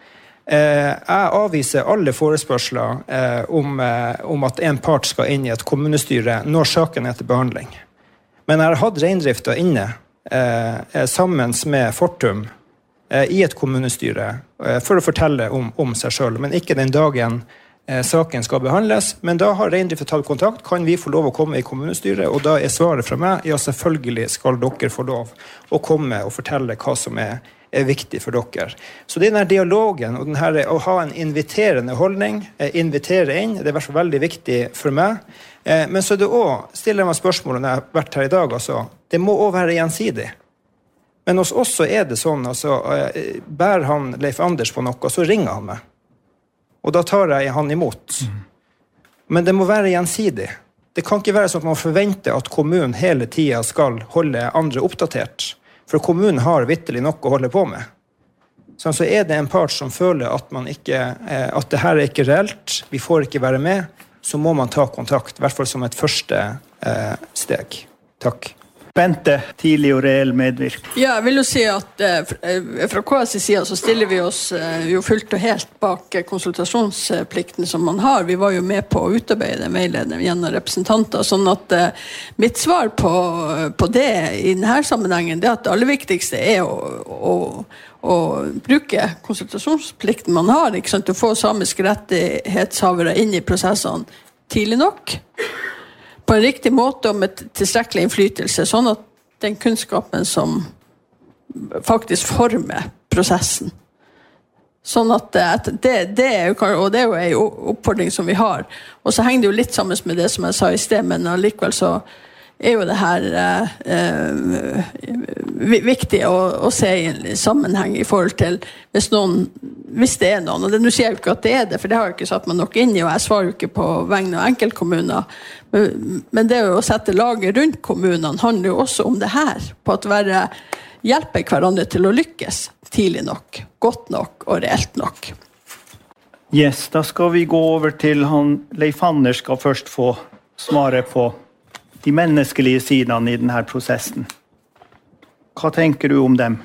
Eh, jeg avviser alle forespørsler eh, om, eh, om at en part skal inn i et kommunestyre når saken er til behandling. Men jeg har hatt reindrifta inne eh, sammen med Fortum eh, i et kommunestyre eh, for å fortelle om, om seg selv, men ikke den dagen eh, saken skal behandles. Men da har reindrifta tatt kontakt, kan vi få lov å komme i kommunestyret, og da er svaret fra meg, ja, selvfølgelig skal dere få lov å komme og fortelle hva som er er viktig for dere. Så denne dialogen og denne, å ha en inviterende holdning, eh, invitere inn, det er i hvert fall veldig viktig for meg. Eh, men så er det også, stiller jeg meg spørsmålet når jeg har vært her i dag, altså, det må også være gjensidig. Men hos oss så er det sånn, altså, eh, bærer han Leif Anders på noe, så ringer han meg. Og da tar jeg han imot. Mm. Men det må være gjensidig. Det kan ikke være sånn at man forventer at kommunen hele tiden skal holde andre oppdatert. For kommunen har vitterlig nok å holde på med. Så altså er det en part som føler at, man ikke, at det her er ikke reelt, vi får ikke være med, så må man ta kontakt, i hvert fall som et første eh, steg. Takk. Bente, tidlig og reell medvirk. Ja, jeg vil jo si at eh, fra K S sida så stiller vi oss eh, jo fullt og helt bak konsultasjonsplikten som man har. Vi var jo med på å utarbeide den veilederen gjennom representanter, sånn at eh, mitt svar på, på det i denne sammenhengen, det er at det aller viktigste er å, å, å bruke konsultasjonsplikten man har, ikke sant, å få samiske rettighetshavere inn i prosessene tidlig nok, på en riktig måte og med tilstrekkelig innflytelse, sånn at den kunnskapen som faktisk former prosessen. Sånn at det, det er jo, og det er jo en oppfordring som vi har. Og så henger det jo litt sammen med det som jeg sa i sted, men allikevel så er jo det her eh, viktig å, å se i en sammenheng i forhold til hvis noen, hvis det er noen, og det, nå sier jeg jo ikke at det er det, for det har jeg ikke satt meg nok inn i, og jeg svarer jo ikke på vegne av enkeltkommuner, men, men det å sette laget rundt kommunene handler jo også om det her, på at være, hjelpe hverandre til å lykkes tidlig nok, godt nok og reelt nok. Yes, da skal vi gå over til han, Leif Anders skal først få svare på de menneskelige sidene i denne prosessen. Hva tenker du om dem?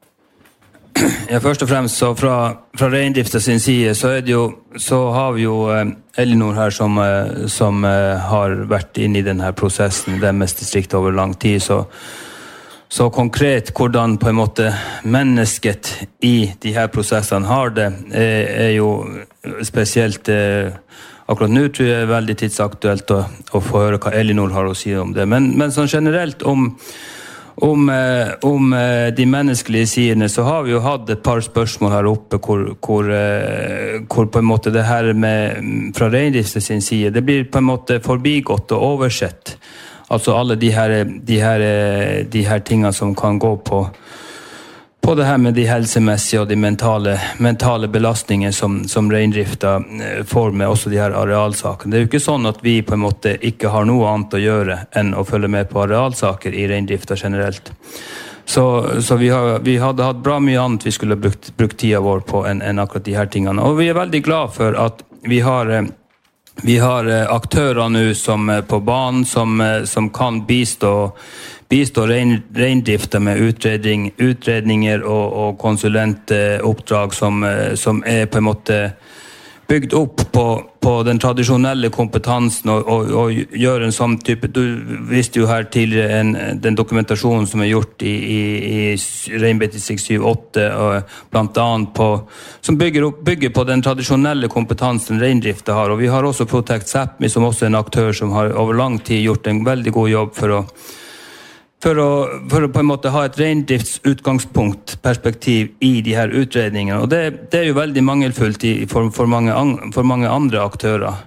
Ja, først og fremst så fra, fra reindrifta sin side så, er det jo, så har vi jo eh, Elinor her som, eh, som eh, har vært inne i denne prosessen i deres distrikt over lang tid, så, så konkret hvordan på en måte mennesket i de her prosessene har det, er, er jo spesielt eh, akkurat nå tror jeg det er veldig tidsaktuelt å, å få høre hva Elinor har å si om det. Men, men sånn generelt om, om, eh, om eh, de menneskelige sidene, så har vi jo hatt et par spørsmål her oppe hvor, hvor, eh, hvor på en måte det her med, fra reindriften sin side, det blir på en måte forbigått og oversett. Altså alle de her, de her, de her tingene som kan gå på på det her med de helsemessige og de mentale, mentale belastninger som, som reindrifta får med også de her arealsakene. Det er jo ikke sånn at vi på en måte ikke har noe annet å gjøre enn å følge med på arealsaker i reindrifta generelt. Så, så vi, har, vi hadde hatt bra mye annet vi skulle brukt, brukt tida vår på enn, enn akkurat de her tingene. Og vi er veldig glad for at vi har, vi har aktører nå som på banen som, som kan bistå bistå rein, reindrifta med utredning, utredninger og, og konsulentoppdrag som, som er på en måte bygd opp på, på den tradisjonelle kompetansen og, og, og gjør en sånn type, du visste jo her tidligere en, den dokumentasjonen som er gjort i, i, i Reinbeitedistrikt syv åtte, og blant annet på, som bygger, opp, bygger på den tradisjonelle kompetansen reindrifta har, og vi har også Protect Sápmi som også er en aktør som har over lang tid gjort en veldig god jobb for å For å, for å på en måte ha et reindriftsutgangspunkt perspektiv i de her utredningene. Og det, det er jo veldig mangelfullt i, for, for, mange, for mange andre aktører.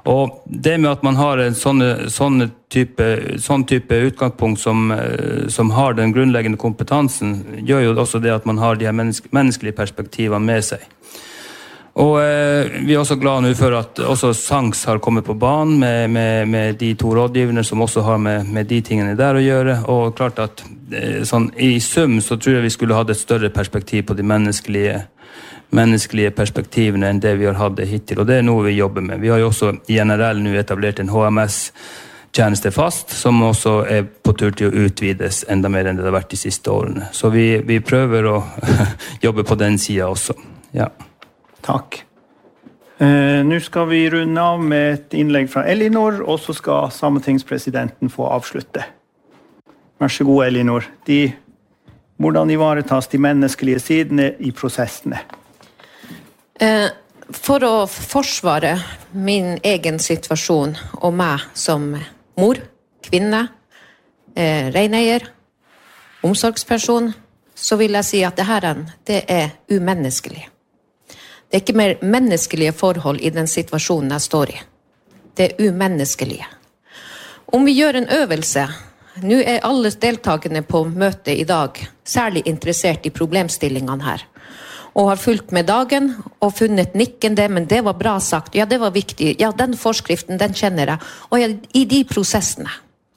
Og det med at man har en sånn, sånn, type, sånn type utgangspunkt som, som har den grunnleggende kompetansen, gjør jo også det at man har de her menneske, menneskelige perspektivene med seg. Og eh, vi er også glad nå for at også SANKS har kommet på banen med, med, med de to rådgiverne som også har med, med de tingene der å gjøre. Og klart at eh, sånn, i sum så tror jeg vi skulle hatt et større perspektiv på de menneskelige, menneskelige perspektivene enn det vi har hatt hittil. Og det er noe vi jobber med. Vi har jo også i N R L nå etablert en H M S-tjeneste fast, som også er på tur til å utvides enda mer enn det har vært de siste årene. Så vi, vi prøver å jobbe på den siden også. Ja. Takk. Eh, nå skal vi runde av med et innlegg fra Elinor, og så skal sametingspresidenten få avslutte. Vær så god, Elinor. De, hvordan ivaretas de menneskelige sidene i prosessene? Eh, for å forsvare min egen situasjon og meg som mor, kvinne, eh, reineier, omsorgsperson, så vil jeg si at det her det er umenneskelig. Det er ikke mer menneskelige forhold i den situasjonen jeg står i. Det er umenneskelige. Om vi gjør en øvelse, nå er alle deltakerne på møtet i dag særlig interessert i problemstillingene her, og har fulgt med dagen og funnet nikkende, men det var bra sagt, ja det var viktig, ja den forskriften den kjenner jeg, og ja, i de prosessene.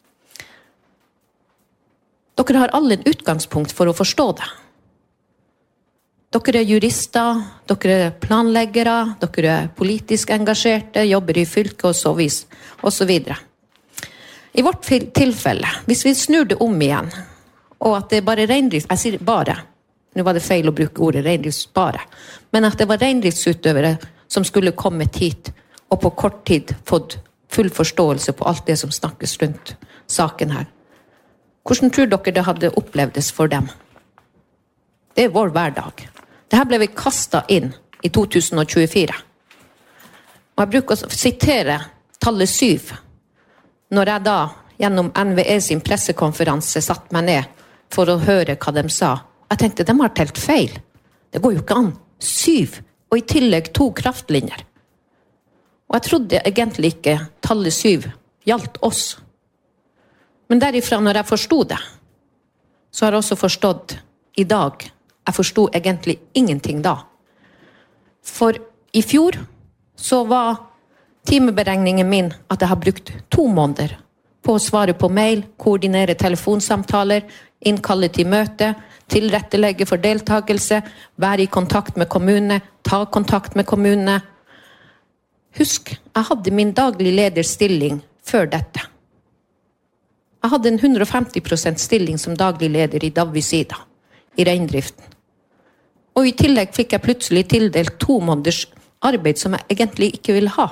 Dere har alle en utgangspunkt for å forstå det. Dere er jurister, dere er planleggere, dere er politisk engasjerte, jobber i fylke og så, vis, og så videre. I vårt tilfelle, hvis vi snur det om igjen, og at det er bare reindrift, jeg sier bare, nå var det feil å bruke ordet reindrift bare, men at det var reindriftsutøvere som skulle kommet hit, og på kort tid fått full forståelse på alt det som snakkes rundt saken her. Hvordan tror dere det hadde opplevdes for dem? Det er vår hverdag. Dette ble vi kastet inn i to tusen og tjuefire. Og jeg bruker å sitere tallet syv, når jeg da gjennom N V E sin pressekonferanse satt meg ned for å høre hva de sa. Jeg tenkte, de har telt feil. Det går jo ikke an. Syv, og i tillegg to kraftlinjer. Og jeg trodde egentlig ikke tallet syv gjaldt oss. Men derifra, når jeg forstod det, så har jeg også forstått i dag. Jeg forstod egentlig ingenting da. For i fjor så var timeberegningen min at jeg har brukt to måneder på å svare på mail, koordinere telefonsamtaler, innkalle til møte, tilrettelegge for deltakelse, være i kontakt med kommunene, ta kontakt med kommunene. Husk, jeg hadde min daglig lederstilling før dette. Jeg hadde en hundre og femti prosent stilling som daglig leder i Davvisida, i reindriften. Og i tillegg fikk jeg plutselig tildelt to måneders arbeid som jeg egentlig ikke vil ha.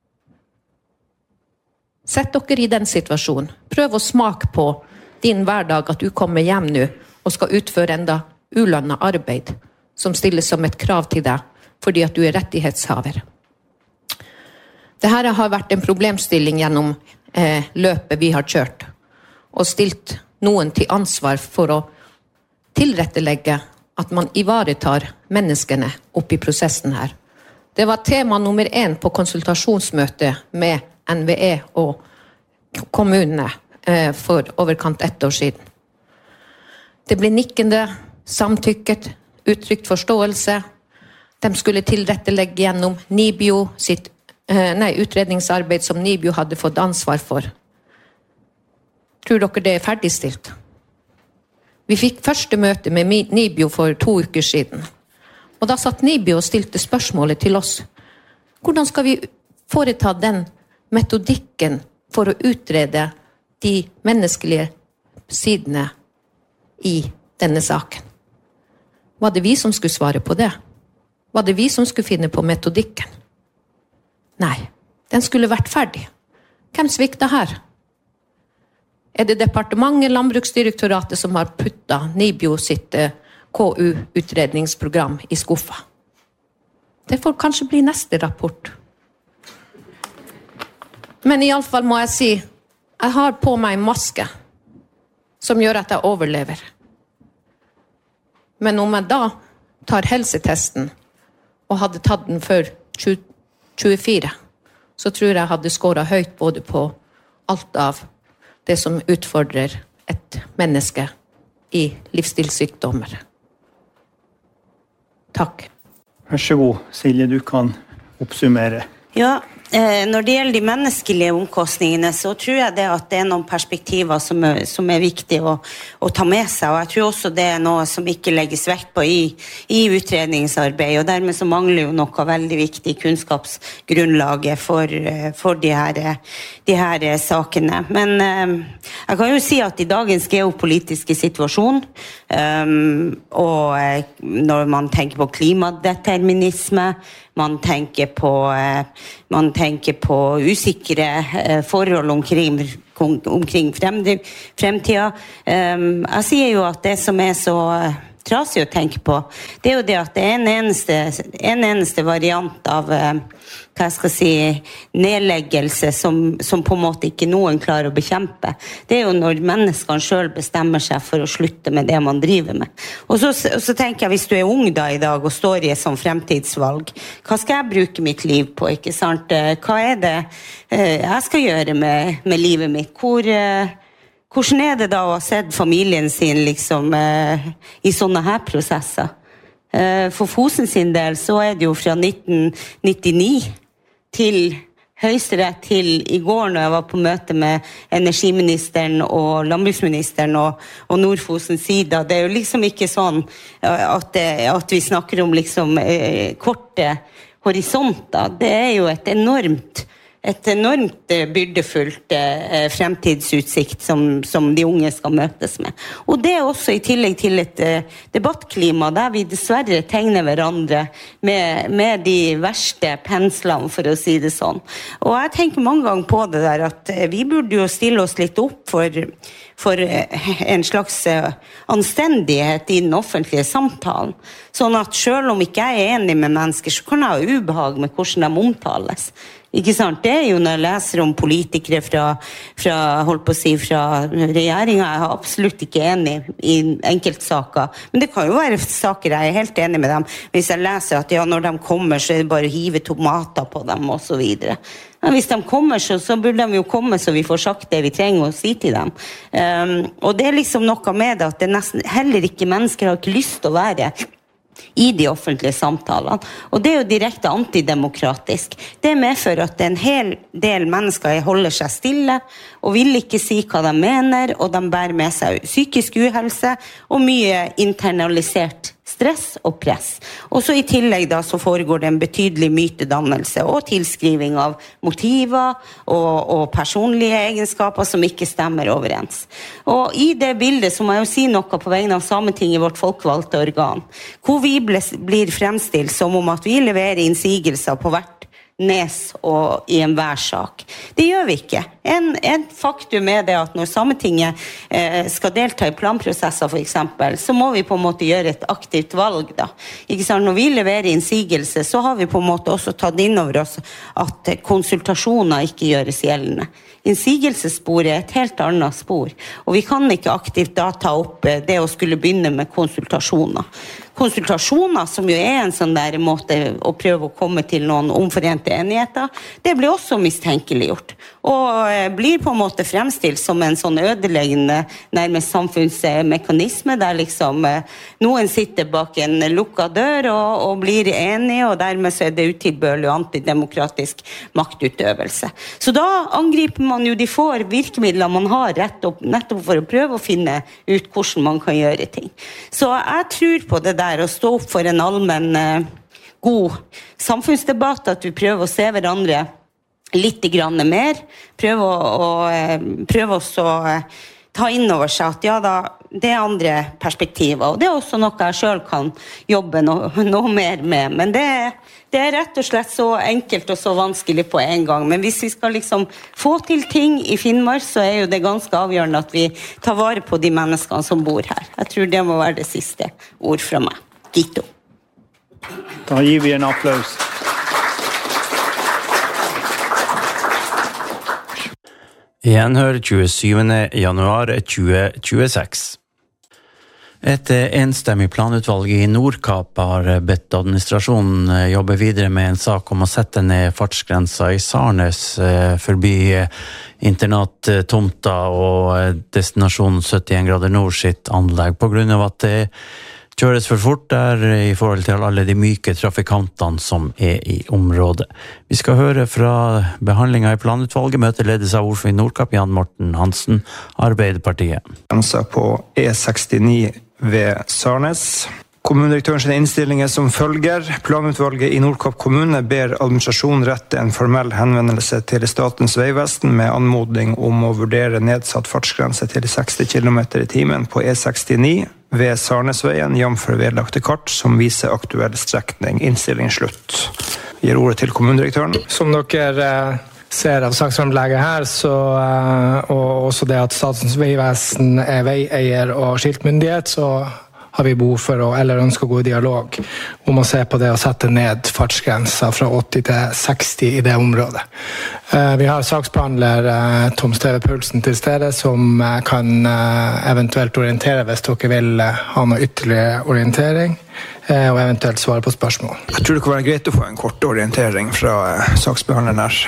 Sett dere i den situasjonen. Prøv å smake på din hverdag at du kommer hjem nå og skal utføre enda ulønnet arbeid som stilles som et krav til deg fordi at du er rettighetshaver. Dette har vært en problemstilling gjennom eh, løpet vi har kjørt og stilt noen til ansvar for å tilrettelegge at man ivaretar menneskene opp i prosessen her. Det var tema nummer én på konsultasjonsmøtet med N V E og kommunene eh, for overkant ett år siden. Det ble nikkende, samtykket, uttrykt forståelse. De skulle tilrettelegge gjennom NIBIO sitt eh, nei, utredningsarbeid som NIBIO hadde fått ansvar for. Tror dere det er ferdigstilt? Vi fikk første møte med NIBIO for to uker siden. Og da satt NIBIO og stilte spørsmålet til oss. Hvordan skal vi foreta den metodikken for å utrede de menneskelige sidene i denne saken? Var det vi som skulle svare på det? Var det vi som skulle finne på metodikken? Nei, den skulle vært ferdig. Hvem svikta her? Er det departementet, Landbruksdirektoratet som har puttet NIBIO sitt K U-utredningsprogram i skuffa? Det får kanskje bli neste rapport. Men i alle fall må jeg si, jeg har på meg en maske som gjør at jeg overlever. Men om jeg da tar helsetesten og hadde tatt den før tjuefire, så tror jeg hadde skåret høyt både på alt av det som utfordrer et menneske i livsstilssykdommer. Takk. Vær så god, Silje, du kan oppsummere. Ja, eh, når det gjelder de menneskelige omkostningene, så tror jeg det at det er noen perspektiver som er, som er viktige å, å ta med seg, og jeg tror også det er noe som ikke legges vekt på i, i utredningsarbeid, og dermed så mangler jo noe veldig viktig kunnskapsgrunnlaget for, for de her, de her sakene. Men eh, jeg kan jo si at i dagens geopolitiske situasjon, um, og eh, når man tenker på klimadeterminisme, man tenker på, eh, man tenker på usikre eh, forhold omkring, omkring fremtida. Um, jeg sier jo at det som er så trasig å tenke på, det er jo det at det er en eneste, en eneste variant av eh, hva jeg skal si, nedleggelse som, som på en måte ikke noen klarer å bekjempe. Det er jo når menneskene selv bestemmer seg for å slutte med det man driver med. Og så, så tenker jeg, hvis du er ung da i dag og står i et sånt fremtidsvalg, hva skal jeg bruke mitt liv på, ikke sant? Hva er det jeg skal gjøre med, med livet mitt? Hvor, hvordan er det da å ha sett familien sin liksom, i sånne her prosesser? For Fosen sin del så er det jo fra nitten nittini til Høyesterett til i går når jeg var på møte med energiministeren og landbruksministeren og, og Nord-Fosen sida. Det er jo liksom ikke sånn at, det, at vi snakker om liksom eh, korte horisonter. Det er jo et enormt et enormt byrdefullt eh, fremtidsutsikt som, som de unge skal møtes med. Og det er også i tillegg til et eh, debattklima der vi dessverre tegner hverandre med, med de verste penslene, for å si det sånn. Og jeg tenker mange ganger på det der at eh, vi burde jo stille oss litt opp for, for eh, en slags eh, anstendighet i den offentlige samtalen. Sånn at selv om ikke jeg er enig med mennesker, så kan jeg ha ubehag med hvordan de omtales. Ikke sant? Det er jo når jeg leser om politikere fra, fra, holdt på å si, fra regjeringen, jeg er absolutt ikke enig i enkeltsaker, men det kan jo være saker jeg er helt enig med dem, hvis jeg leser at ja, når de kommer så er det bare å hive tomater på dem og så videre. Men hvis de kommer så, så burde de jo komme så vi får sagt det vi trenger å si til dem. Um, og det er liksom noe med det at det nesten heller ikke mennesker har ikke lyst til å være i de offentlige samtalene. Og det er jo direkte antidemokratisk. Det medfører at en hel del mennesker holder seg stille og vil ikke si hva de mener, og de bærer med seg psykisk uhelse og mye internalisert stress og press. Og så i tillegg da så foregår det en betydelig mytedannelse og tilskriving av motiver og, og personlige egenskaper som ikke stemmer overens. Og i det bildet så må jeg jo si noe på vegne av Sametinget, vårt folkevalgte organ, hvor vi ble, blir fremstilt som om at vi leverer innsigelser på hvert nes og i enhver sak. Det gjør vi ikke. En, en faktum er det at når Sametinget eh, skal delta i planprosesser for eksempel, så må vi på en måte gjøre et aktivt valg da. Ikke sant? Når vi leverer innsigelse, så har vi på en måte også tatt inn over oss at konsultasjoner ikke gjøres gjeldende. Innsigelsessporet er et helt annet spor, og vi kan ikke aktivt da ta opp det å skulle begynne med konsultasjoner. Konsultasjoner, som jo er en sånn der måte å prøve å komme til noen omforente enigheter, det blir også mistenkeliggjort. Og blir på en måte fremstilt som en sånn ødeleggende nærmest samfunnsmekanisme, der liksom noen sitter bak en lukket dør og, og blir enige, og dermed så er det utilbørlig og antidemokratisk maktutøvelse. Så da angriper man jo de få virkemidler man har rett opp, nettopp for å prøve å finne ut hvordan man kan gjøre ting. Så jeg tror på det der å stå opp for en allmenn eh, god samfunnsdebatt, at vi prøver å se hverandre litt grann mer, prøve å, å, prøve å eh, ta inn over seg at ja da, det er andre perspektiver, og det er også noe jeg selv kan jobbe noe, noe mer med, men det, det er rett og slett så enkelt og så vanskelig på en gang, men hvis vi skal liksom få til ting i Finnmark, så er jo det ganske avgjørende at vi tar vare på de menneskene som bor her. Jeg tror det må være det siste ord fra meg. Gito. Da gir vi en applaus. Gjenhør tjuesyvende januar tjue tjueseks. Et enstemmig planutvalg i Nordkapp har bedt administrasjonen jobbe videre med en sak om å sette ned fartsgrensa i Sarnes forbi internattomta og destinasjonen syttien grader nord sitt anlegg, på grunn av at det kjøres for fort der i forhold til alle de myke trafikantene som er i området. Vi skal høre fra behandlingen i planutvalget. Møtet ledes av ordfører i Nordkapp, Jan Morten Hansen, Arbeiderpartiet. Grensa på E sekstini ved Sarnes. Kommunedirektørens innstilling er som følger. Planutvalget i Nordkapp kommune ber administrasjonen rette en formell henvendelse til Statens vegvesen med anmodning om å vurdere nedsatt fartsgrense til seksti kilometer i timen på E sekstini ved Sarnesveien, jamfør vedlagte kart som viser aktuell strekning. Innstilling slutt. Gir ordet til kommunedirektøren. Som dere ser av saksframlegget her, så, og også det at Statens vegvesen er veieier og skiltmyndighet, så har vi behov for å, eller ønsker å gå i dialog om å se på det å sette ned fartsgrensa fra åtti til seksti i det området. Vi har saksbehandler Tom Steve Pulsen til stede, som kan eventuelt orientere hvis dere vil ha noe ytterligere orientering, og eventuelt svare på spørsmål. Jeg tror det kan være greit å få en kort orientering fra saksbehandleren her.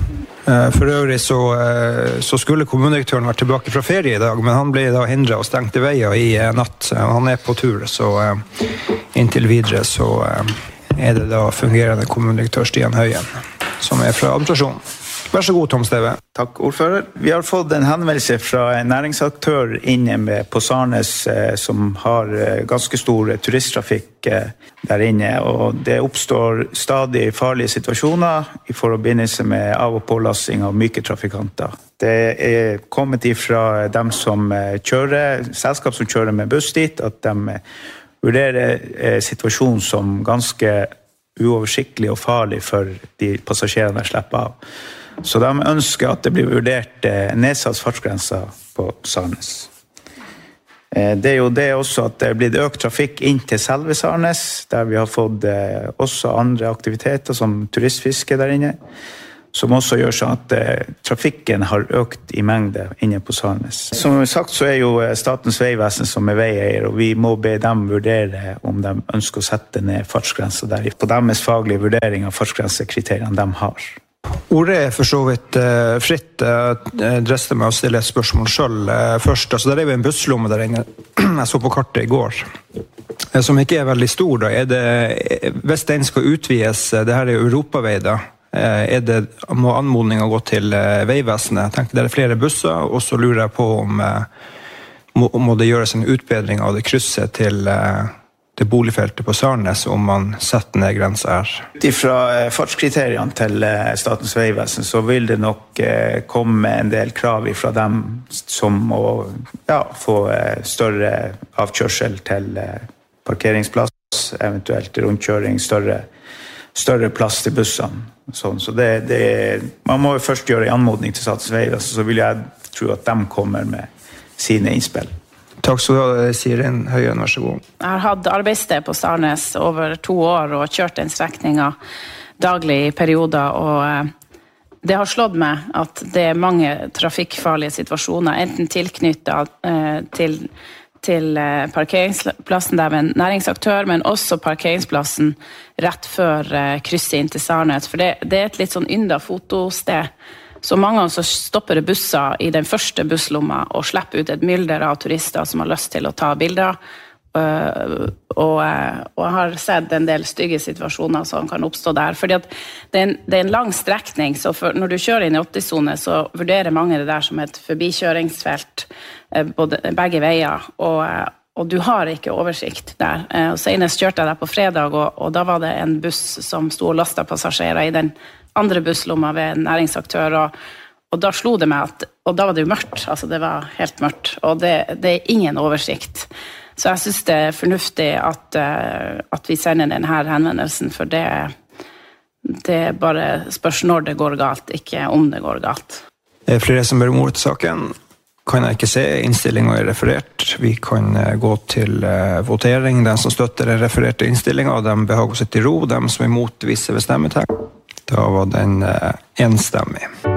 For øvrig så, så skulle kommunedirektøren vært tilbake fra ferie i dag, men han ble da hindret og stengte veier i natt. Han er på tur, så inntil videre så er det da fungerende kommunedirektør Stian Høyen, som er fra administrasjonen. Vær så god, Tom Steve. Takk, ordfører. Vi har fått en henvendelse fra en næringsaktør inne med på Sarnes som har ganske stor turisttrafikk der inne, og det oppstår stadig farlige situasjoner i forbindelse med av- og pålasting av myke trafikanter. Det er kommet ifra dem som kjører, selskap som kjører med buss dit, at de vurderer situasjonen som ganske uoversiktlig og farlig for de passasjerene de slipper av. Så de ønsker at det blir vurdert nedsatt fartsgrenser på Sarnes. Det er jo det også at det er blitt økt trafikk inn til selve Sarnes, der vi har fått også andre aktiviteter som turistfiske der inne, som også gjør sånn at trafikken har økt i mengde inne på Sarnes. Som sagt så er jo Statens vegvesen som er veieier, og vi må be dem vurdere om de ønsker å sette ned fartsgrenser der, på deres faglige vurdering av fartsgrensekriteriene de har. Ordet er for så vidt uh, fritt. Jeg drester meg å stille et spørsmål selv uh, først. Altså, det er jo en busslomme der inne. Jeg så på kartet i går. Uh, som ikke er veldig stor. Da. Er det, hvis den skal utvides, det her er europavei da, uh, er det, må anmodningen gå til uh, veivesenet. Jeg tenkte det er flere busser, og så lurer jeg på om uh, må, må det gjøres en utbedring av det krysset til uh, det boligfeltet på Sarnes, om man setter ned grenser her. Fra fartskriteriene til Statens vegvesen så vil det nok komme en del krav fra dem som må ja, få større avkjørsel til parkeringsplass, eventuelt rundkjøring, større, større plass til bussene. Sånn, så det, det, man må jo først gjøre en anmodning til Statens vegvesen, så vil jeg tro at de kommer med sine innspill. Takk skal du ha, Siren Høyen, vær så god. Jeg har hatt arbeidssted på Sarnes over to år og kjørt den strekningen daglig i perioder, og det har slått meg at det er mange trafikkfarlige situasjoner, enten tilknyttet eh, til, til parkeringsplassen der med en næringsaktør, men også parkeringsplassen rett før eh, krysset inn til Sarnes, for det, det er et litt sånn ynda fotosted. Så mange ganger så stopper det busser i den første busslomma og slipper ut et mylder av turister som har lyst til å ta bilder. Og, og jeg har sett en del stygge situasjoner som kan oppstå der. Fordi at det er en, det er en lang strekning, så for, når du kjører inn i åtti-sone, så vurderer mange det der som et forbikjøringsfelt, både, begge veier. Og, og du har ikke oversikt der. Og senest kjørte jeg der på fredag, og, og da var det en buss som sto og lastet passasjerer i den andre busslomma ved en næringsaktør, og, og da slo det meg at, og da var det jo mørkt, altså det var helt mørkt, og det, det er ingen oversikt. Så jeg synes det er fornuftig at, at vi sender denne henvendelsen, for det, det bare spørs når det går galt, ikke om det går galt. Det er flere som ber om ordet til saken. Kan jeg ikke se, innstillingen er referert. Vi kan gå til uh, votering. Den som støtter den refererte innstillingen, de behager å sitte i ro. De som er imot viser ved stemmetegn. Da var den uh, enstemmig.